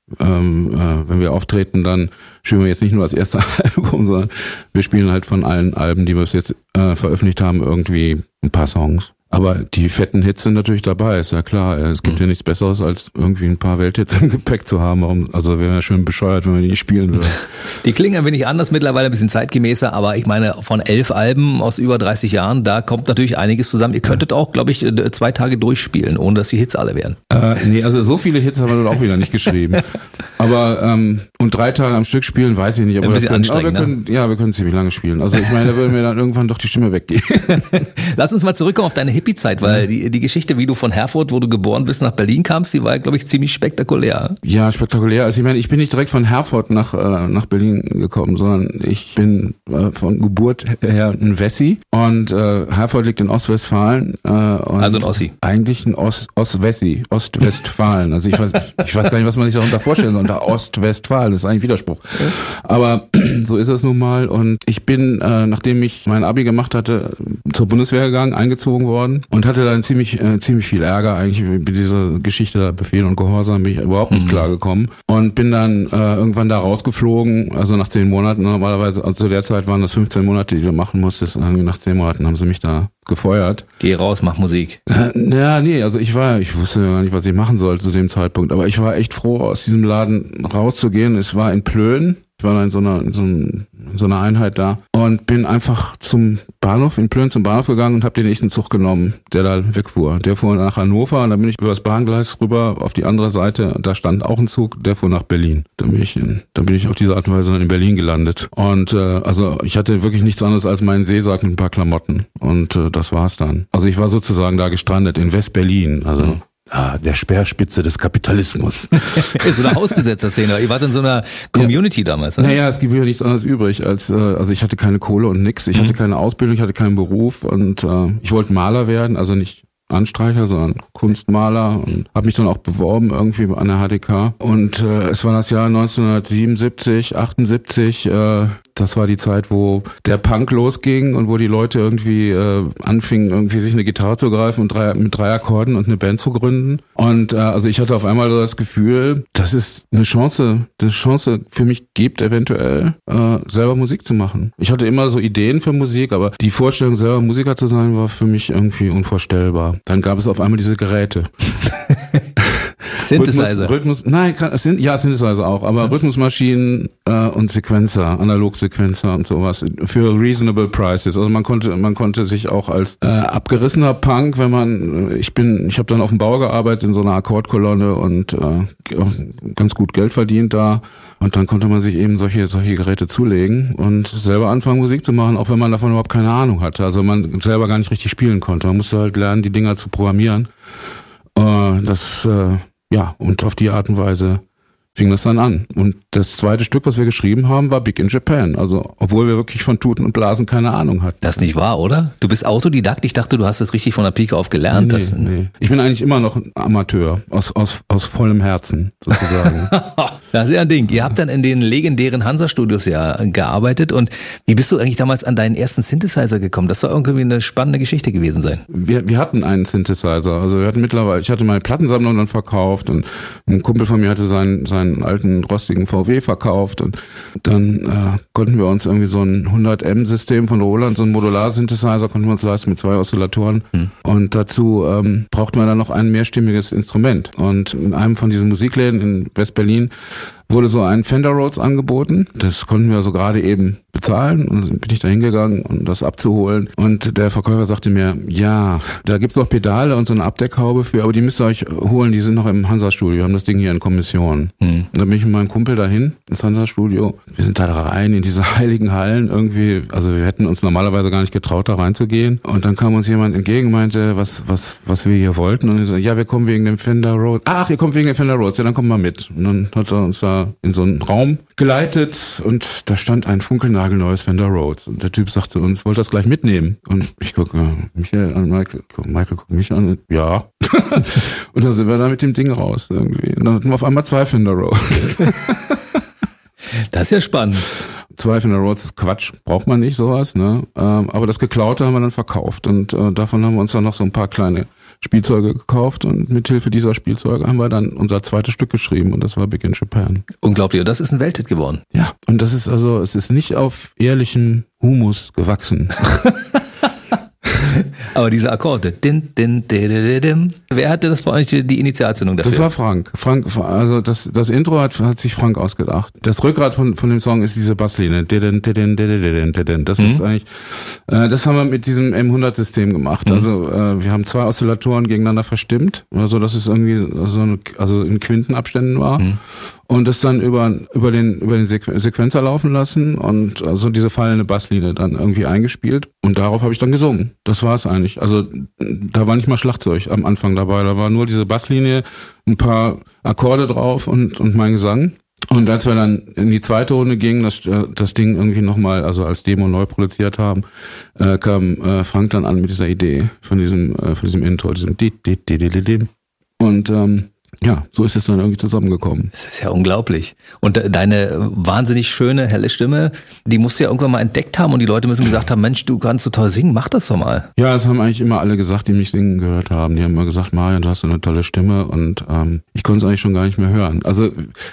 [SPEAKER 7] wir auftreten, dann spielen wir jetzt nicht nur das erste Album, sondern wir spielen halt von allen Alben, die wir bis jetzt veröffentlicht haben, irgendwie ein paar Songs. Aber die fetten Hits sind natürlich dabei, ist ja klar. Es gibt ja nichts Besseres, als irgendwie ein paar Welthits im Gepäck zu haben. Also wäre ja schön bescheuert, wenn wir die nicht spielen würden.
[SPEAKER 2] Die klingen ein wenig anders, mittlerweile ein bisschen zeitgemäßer, aber ich meine, von 11 Alben aus über 30 Jahren, da kommt natürlich einiges zusammen. Ihr könntet auch, glaube ich, 2 Tage durchspielen, ohne dass die Hits alle wären.
[SPEAKER 7] Nee, also so viele Hits haben wir dann auch wieder nicht geschrieben. Aber und 3 Tage am Stück spielen, weiß ich nicht. Aber
[SPEAKER 2] ein bisschen anstrengend,
[SPEAKER 7] wir können ziemlich lange spielen. Also ich meine, da würde mir dann irgendwann doch die Stimme weggehen.
[SPEAKER 2] Lass uns mal zurückkommen auf deine Hippie-Zeit, weil die Geschichte, wie du von Herford, wo du geboren bist, nach Berlin kamst, die war, glaube ich, ziemlich spektakulär.
[SPEAKER 7] Ja, spektakulär. Also ich meine, ich bin nicht direkt von Herford nach Berlin gekommen, sondern ich bin von Geburt her ein Wessi und Herford liegt in Ostwestfalen. Und
[SPEAKER 2] also ein Ossi.
[SPEAKER 7] Eigentlich ein Ostwessi, Ostwestfalen. Also ich weiß gar nicht, was man sich darunter vorstellen soll. Unter Ostwestfalen, das ist eigentlich ein Widerspruch. Aber so ist es nun mal. Und ich bin, nachdem ich mein Abi gemacht hatte, zur Bundeswehr gegangen, eingezogen worden und hatte dann ziemlich viel Ärger. Eigentlich mit dieser Geschichte da Befehl und Gehorsam bin ich überhaupt nicht klargekommen und bin dann irgendwann da rausgeflogen. Also nach 10 Monaten normalerweise, also zu der Zeit waren das 15 Monate, die du machen musstest. Nach 10 Monaten haben sie mich da gefeuert.
[SPEAKER 2] Geh raus, mach Musik.
[SPEAKER 7] Ja, nee, also ich wusste gar nicht, was ich machen sollte zu dem Zeitpunkt, aber ich war echt froh, aus diesem Laden rauszugehen. Es war in Plön. Ich war da in so einer Einheit da und bin einfach zum Bahnhof, in Plön zum Bahnhof gegangen und habe den nächsten Zug genommen, der da wegfuhr. Der fuhr nach Hannover und dann bin ich über das Bahngleis rüber auf die andere Seite. Da stand auch ein Zug, der fuhr nach Berlin. Dann bin ich auf diese Art und Weise in Berlin gelandet. Und also ich hatte wirklich nichts anderes als meinen Seesack mit ein paar Klamotten. Und das war's dann. Also ich war sozusagen da gestrandet in West-Berlin. Also der Speerspitze des Kapitalismus.
[SPEAKER 2] So eine Hausbesetzer-Szene. Ihr wart in so einer Community damals, ne?
[SPEAKER 7] Naja, es gibt ja nichts anderes übrig als, also ich hatte keine Kohle und nix. Ich hatte keine Ausbildung, ich hatte keinen Beruf und ich wollte Maler werden, also nicht Anstreicher, sondern Kunstmaler und habe mich dann auch beworben irgendwie an der HDK. Und es war das Jahr 1977, 78, Das war die Zeit, wo der Punk losging und wo die Leute irgendwie anfingen, irgendwie sich eine Gitarre zu greifen und mit 3 Akkorden und eine Band zu gründen. Und also ich hatte auf einmal so das Gefühl, dass es eine Chance für mich gibt, eventuell selber Musik zu machen. Ich hatte immer so Ideen für Musik, aber die Vorstellung, selber Musiker zu sein, war für mich irgendwie unvorstellbar. Dann gab es auf einmal diese Geräte.
[SPEAKER 2] Synthesizer.
[SPEAKER 7] Synthesizer auch, aber Rhythmusmaschinen und Sequencer, Analogsequencer und sowas für reasonable prices. Also man konnte sich auch als abgerissener Punk, ich habe dann auf dem Bau gearbeitet in so einer Akkordkolonne und ganz gut Geld verdient da. Und dann konnte man sich eben solche Geräte zulegen und selber anfangen, Musik zu machen, auch wenn man davon überhaupt keine Ahnung hatte. Also man selber gar nicht richtig spielen konnte. Man musste halt lernen, die Dinger zu programmieren. Und auf die Art und Weise fing das dann an. Und das zweite Stück, was wir geschrieben haben, war Big in Japan. Also, obwohl wir wirklich von Tuten und Blasen keine Ahnung hatten.
[SPEAKER 2] Das ist nicht wahr, oder? Du bist Autodidakt. Ich dachte, du hast das richtig von der Pike auf gelernt.
[SPEAKER 7] Nee. Ich bin eigentlich immer noch ein Amateur. Aus vollem Herzen, sozusagen.
[SPEAKER 2] Das ist ja ein Ding. Ihr habt dann in den legendären Hansa-Studios ja gearbeitet. Und wie bist du eigentlich damals an deinen ersten Synthesizer gekommen? Das soll irgendwie eine spannende Geschichte gewesen sein.
[SPEAKER 7] Wir hatten einen Synthesizer. Also ich hatte meine Plattensammlung dann verkauft und ein Kumpel von mir hatte seinen alten rostigen VW verkauft und dann konnten wir uns irgendwie so ein 100M-System von Roland, so ein Modular-Synthesizer, konnten wir uns leisten mit 2 Oszillatoren und dazu brauchten wir dann noch ein mehrstimmiges Instrument und in einem von diesen Musikläden in West-Berlin wurde so ein Fender Rhodes angeboten. Das konnten wir so gerade eben bezahlen und dann bin ich da hingegangen, um das abzuholen. Und der Verkäufer sagte mir, ja, da gibt's noch Pedale und so eine Abdeckhaube für, aber die müsst ihr euch holen, die sind noch im Hansa-Studio, haben das Ding hier in Kommission. Und dann bin ich mit meinem Kumpel dahin, ins Hansa-Studio. Wir sind da rein in diese heiligen Hallen irgendwie, also wir hätten uns normalerweise gar nicht getraut, da reinzugehen. Und dann kam uns jemand entgegen, meinte, was wir hier wollten. Und ich so, ja, wir kommen wegen dem Fender Rhodes. Ach, ihr kommt wegen dem Fender Rhodes, ja, dann kommt mal mit. Und dann hat er uns da in so einen Raum geleitet und da stand ein funkelnagelneues Fender Rhodes. Und der Typ sagte uns, wollt ihr das gleich mitnehmen? Und ich gucke Michael an, Michael guckt mich an, ja. Und dann sind wir da mit dem Ding raus irgendwie. Und dann hatten wir auf einmal 2 Fender Rhodes.
[SPEAKER 2] Das ist ja spannend.
[SPEAKER 7] 2 Fender Rhodes, Quatsch, braucht man nicht sowas, ne? Aber das Geklaute haben wir dann verkauft und davon haben wir uns dann noch so ein paar kleine Spielzeuge gekauft und mit Hilfe dieser Spielzeuge haben wir dann unser zweites Stück geschrieben und das war Big in Japan.
[SPEAKER 2] Unglaublich, und das ist ein Welthit geworden.
[SPEAKER 7] Ja, und das ist also, es ist nicht auf ehrlichem Humus gewachsen.
[SPEAKER 2] Aber diese Akkorde, wer hatte das für euch die Initialzündung dafür?
[SPEAKER 7] Das war Frank. Also das Intro hat sich Frank ausgedacht. Das Rückgrat von dem Song ist diese Basslinie. Das ist eigentlich, das haben wir mit diesem M100-System gemacht. Also wir haben 2 Oszillatoren gegeneinander verstimmt, also dass es irgendwie also in Quintenabständen war. Und das dann über den Sequenzer laufen lassen und also diese fallende Basslinie dann irgendwie eingespielt und darauf habe ich dann gesungen. Das war es eigentlich. Also da war nicht mal Schlagzeug am Anfang dabei, da war nur diese Basslinie, ein paar Akkorde drauf und mein Gesang. Und als wir dann in die zweite Runde gingen, das Ding irgendwie nochmal, also als Demo neu produziert haben, kam Frank dann an mit dieser Idee von diesem Intro, diesem und ja, so ist es dann irgendwie zusammengekommen.
[SPEAKER 2] Das ist ja unglaublich. Und deine wahnsinnig schöne, helle Stimme, die musst du ja irgendwann mal entdeckt haben und die Leute müssen gesagt haben, Mensch, du kannst so toll singen, mach das doch mal.
[SPEAKER 7] Ja, das haben eigentlich immer alle gesagt, die mich singen gehört haben. Die haben immer gesagt, Marian, du hast so eine tolle Stimme und ich konnte es eigentlich schon gar nicht mehr hören. Also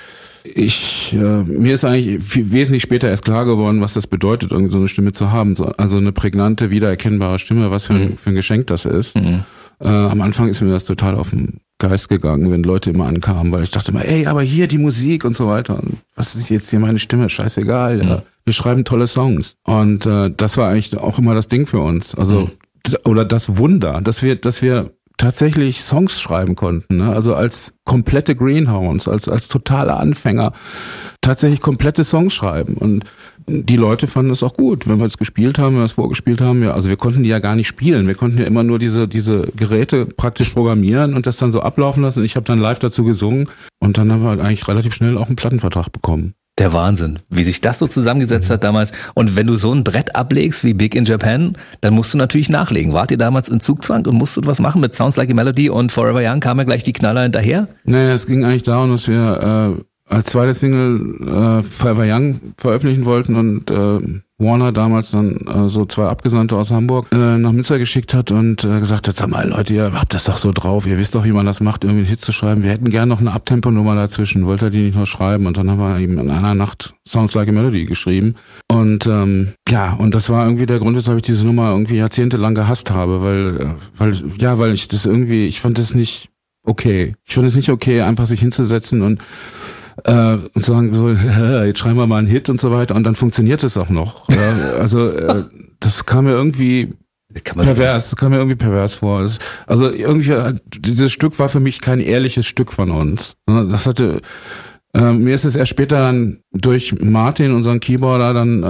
[SPEAKER 7] mir ist eigentlich wesentlich später erst klar geworden, was das bedeutet, irgendwie so eine Stimme zu haben. Also eine prägnante, wiedererkennbare Stimme, was für ein Geschenk das ist. Am Anfang ist mir das total auf den Geist gegangen, wenn Leute immer ankamen, weil ich dachte immer, ey, aber hier die Musik und so weiter. Und was ist jetzt hier meine Stimme? Scheißegal. Ja. Wir schreiben tolle Songs. Und das war eigentlich auch immer das Ding für uns. Also oder das Wunder, dass wir tatsächlich Songs schreiben konnten, ne? Also als komplette Greenhounds, als totale Anfänger tatsächlich komplette Songs schreiben und die Leute fanden es auch gut, wenn wir es gespielt haben, wenn wir es vorgespielt haben, ja, also wir konnten die ja gar nicht spielen, wir konnten ja immer nur diese Geräte praktisch programmieren und das dann so ablaufen lassen. Ich habe dann live dazu gesungen und dann haben wir eigentlich relativ schnell auch einen Plattenvertrag bekommen.
[SPEAKER 2] Der Wahnsinn, wie sich das so zusammengesetzt hat damals. Und wenn du so ein Brett ablegst wie Big in Japan, dann musst du natürlich nachlegen. Wart ihr damals in Zugzwang und musstet was machen mit Sounds Like a Melody und Forever Young? Kamen ja gleich die Knaller hinterher?
[SPEAKER 7] Naja, es ging eigentlich darum, dass wir als zweite Single Forever Young veröffentlichen wollten und Warner damals dann so 2 Abgesandte aus Hamburg nach Münster geschickt hat und gesagt hat, sag mal Leute, ihr habt das doch so drauf, ihr wisst doch, wie man das macht, irgendwie einen Hit zu schreiben. Wir hätten gerne noch eine Abtempo-Nummer dazwischen, wollt ihr die nicht noch schreiben? Und dann haben wir eben in einer Nacht Sounds Like a Melody geschrieben. Und und das war irgendwie der Grund, weshalb ich diese Nummer irgendwie jahrzehntelang gehasst habe, weil ich das irgendwie, ich fand es nicht okay. Ich fand es nicht okay, einfach sich hinzusetzen und sagen so, jetzt schreiben wir mal einen Hit und so weiter und dann funktioniert es auch noch. Ja, also das kam mir irgendwie pervers vor. Also irgendwie, dieses Stück war für mich kein ehrliches Stück von uns. Das hatte, mir ist es erst später dann durch Martin, unseren Keyboarder, dann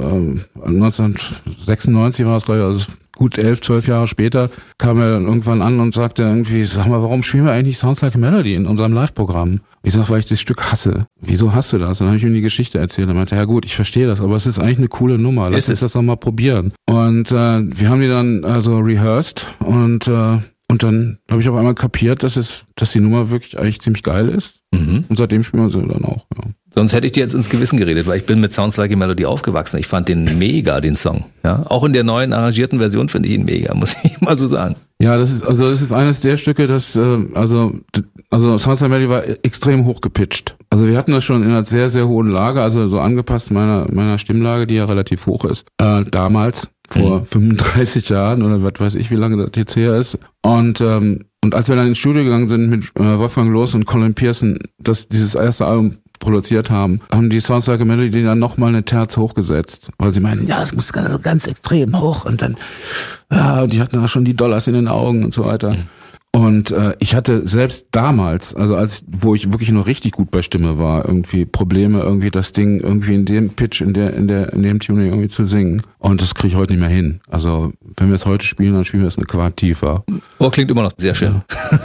[SPEAKER 7] 1996 war es, glaube ich, also gut 11, 12 Jahre später, kam er dann irgendwann an und sagte irgendwie, sag mal, warum spielen wir eigentlich nicht Sounds Like a Melody in unserem Live-Programm? Ich sag, weil ich das Stück hasse. Wieso hast du das? Dann habe ich ihm die Geschichte erzählt. Er meinte, ja gut, ich verstehe das, aber es ist eigentlich eine coole Nummer. Lass uns das doch mal probieren. Und wir haben die dann also rehearsed und dann habe ich auf einmal kapiert, dass die Nummer wirklich eigentlich ziemlich geil ist. Mhm. Und seitdem spielen wir sie dann auch. Ja.
[SPEAKER 2] Sonst hätte ich dir jetzt ins Gewissen geredet, weil ich bin mit Sounds Like a Melody aufgewachsen. Ich fand den mega, den Song. Ja, auch in der neuen arrangierten Version finde ich ihn mega, muss ich mal so sagen.
[SPEAKER 7] Ja, das ist eines der Stücke, das Sounds Like a Melody war extrem hoch gepitcht. Also wir hatten das schon in einer sehr, sehr hohen Lage, also so angepasst meiner Stimmlage, die ja relativ hoch ist. Damals, vor 35 Jahren oder was weiß ich, wie lange das jetzt her ist. Und als wir dann ins Studio gegangen sind mit Wolfgang Loos und Colin Pearson, dieses erste Album produziert haben die Sounds Like a Melody dann nochmal eine Terz hochgesetzt. Weil sie meinen, ja, es muss ganz extrem hoch und dann, und die hatten auch schon die Dollars in den Augen und so weiter. Und ich hatte selbst damals, also wo ich wirklich noch richtig gut bei Stimme war, irgendwie Probleme, irgendwie das Ding irgendwie in dem Pitch, in dem Tuning irgendwie zu singen. Und das kriege ich heute nicht mehr hin. Also wenn wir es heute spielen, dann spielen wir es eine Quart tiefer.
[SPEAKER 2] Oh, klingt immer noch sehr schön.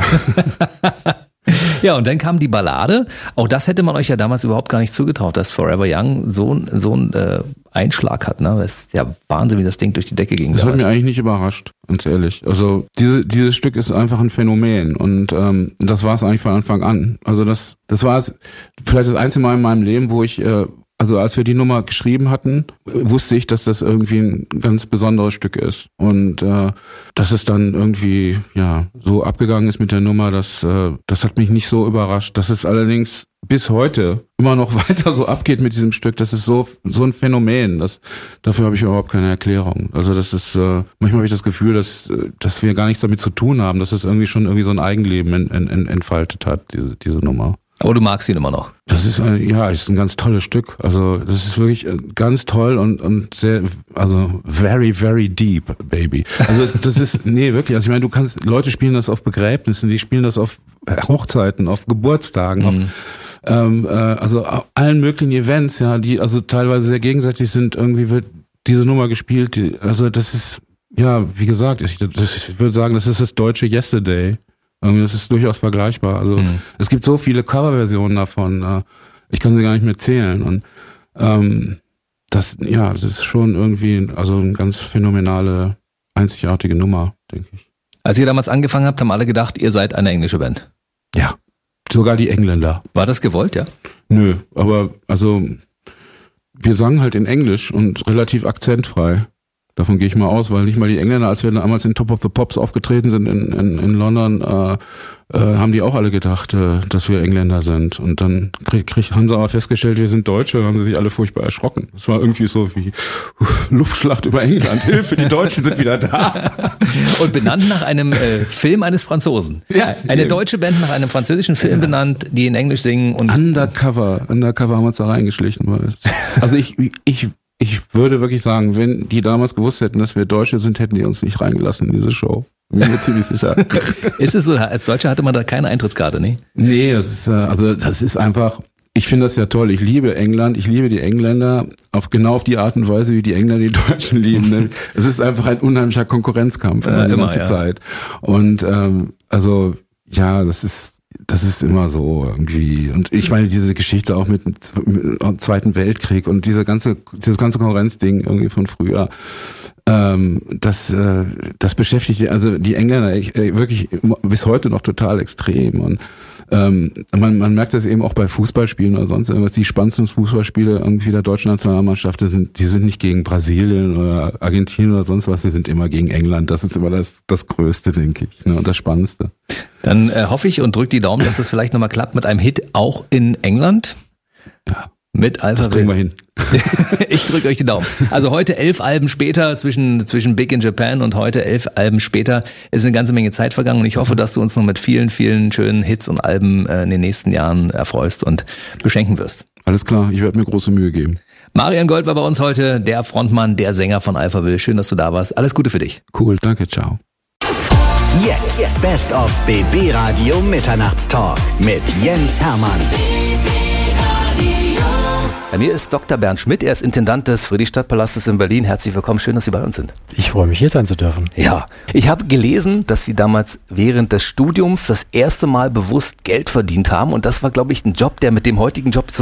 [SPEAKER 2] Ja. Ja, und dann kam die Ballade. Auch das hätte man euch ja damals überhaupt gar nicht zugetraut, dass Forever Young so einen Einschlag hat. Ne? Das ist ja Wahnsinn, wie das Ding durch die Decke ging.
[SPEAKER 7] Das hat mich eigentlich nicht überrascht, ganz ehrlich. Also dieses Stück ist einfach ein Phänomen und das war es eigentlich von Anfang an. Also das war es vielleicht das einzige Mal in meinem Leben, wo ich also als wir die Nummer geschrieben hatten, wusste ich, dass das irgendwie ein ganz besonderes Stück ist. Und dass es dann irgendwie so abgegangen ist mit der Nummer, das hat mich nicht so überrascht. Dass es allerdings bis heute immer noch weiter so abgeht mit diesem Stück, das ist so ein Phänomen. Dafür habe ich überhaupt keine Erklärung. Also das ist manchmal habe ich das Gefühl, dass wir gar nichts damit zu tun haben, dass es irgendwie schon irgendwie so ein Eigenleben entfaltet hat, diese Nummer.
[SPEAKER 2] Aber du magst ihn immer noch.
[SPEAKER 7] Das ist ist ein ganz tolles Stück. Also das ist wirklich ganz toll und sehr, also very, very deep, baby. Also das ist, wirklich, also ich meine, Leute spielen das auf Begräbnissen, die spielen das auf Hochzeiten, auf Geburtstagen, auf also allen möglichen Events, die also teilweise sehr gegenseitig sind, irgendwie wird diese Nummer gespielt, also das ist, wie gesagt, ich würde sagen, das ist das deutsche Yesterday. Das ist durchaus vergleichbar. Also es gibt so viele Coverversionen davon. Ich kann sie gar nicht mehr zählen. Und das ist schon irgendwie also eine ganz phänomenale, einzigartige Nummer, denke ich.
[SPEAKER 2] Als ihr damals angefangen habt, haben alle gedacht, ihr seid eine englische Band.
[SPEAKER 7] Ja, sogar die Engländer.
[SPEAKER 2] War das gewollt, ja?
[SPEAKER 7] Nö, aber also wir sangen halt in Englisch und relativ akzentfrei. Davon gehe ich mal aus, weil nicht mal die Engländer, als wir damals in Top of the Pops aufgetreten sind in London, haben die auch alle gedacht, dass wir Engländer sind. Und dann haben sie aber festgestellt, wir sind Deutsche, und haben sie sich alle furchtbar erschrocken. Es war irgendwie so wie Luftschlacht über England. Hilfe, die Deutschen sind wieder da.
[SPEAKER 2] Und benannt nach einem Film eines Franzosen. Ja, eine deutsche Band nach einem französischen Film benannt, die in Englisch singen. Und
[SPEAKER 7] Undercover haben wir uns da reingeschlichen. Also ich würde wirklich sagen, wenn die damals gewusst hätten, dass wir Deutsche sind, hätten die uns nicht reingelassen in diese Show. Bin mir ziemlich sicher.
[SPEAKER 2] Ist es so, als Deutscher hatte man da keine Eintrittskarte, ne?
[SPEAKER 7] Nee, das ist einfach, ich finde das ja toll. Ich liebe England, ich liebe die Engländer genau auf die Art und Weise, wie die Engländer die Deutschen lieben. Es ist einfach ein unheimlicher Konkurrenzkampf die ganze Zeit. Und das ist immer so irgendwie. Und ich meine, diese Geschichte auch mit dem Zweiten Weltkrieg und dieses ganze Konkurrenzding irgendwie von früher, das beschäftigt also die Engländer wirklich bis heute noch total extrem. Und man merkt das eben auch bei Fußballspielen oder sonst irgendwas. Die spannendsten Fußballspiele irgendwie der deutschen Nationalmannschaft, die sind nicht gegen Brasilien oder Argentinien oder sonst was, die sind immer gegen England. Das ist immer das Größte, denke ich, ne, und das Spannendste.
[SPEAKER 2] Dann hoffe ich und drück die Daumen, dass das vielleicht nochmal klappt mit einem Hit auch in England.
[SPEAKER 7] Ja.
[SPEAKER 2] Mit Alpha
[SPEAKER 7] Das kriegen wir hin.
[SPEAKER 2] Ich drücke euch die Daumen. Also heute 11 Alben später, zwischen Big in Japan und heute 11 Alben später, ist eine ganze Menge Zeit vergangen und ich hoffe, dass du uns noch mit vielen, vielen schönen Hits und Alben in den nächsten Jahren erfreust und beschenken wirst.
[SPEAKER 7] Alles klar, ich werde mir große Mühe geben.
[SPEAKER 2] Marian Gold war bei uns heute, der Frontmann, der Sänger von Alpha Will. Schön, dass du da warst. Alles Gute für dich.
[SPEAKER 7] Cool, danke, ciao.
[SPEAKER 3] Jetzt Best of BB Radio Mitternachtstalk mit Jens Hermann.
[SPEAKER 2] Bei mir ist Dr. Bernd Schmidt, er ist Intendant des Friedrichstadtpalastes in Berlin. Herzlich willkommen, schön, dass Sie bei uns sind.
[SPEAKER 8] Ich freue mich, hier sein zu dürfen.
[SPEAKER 2] Ja, ich habe gelesen, dass Sie damals während des Studiums das erste Mal bewusst Geld verdient haben und das war, glaube ich, ein Job, der mit dem heutigen Job so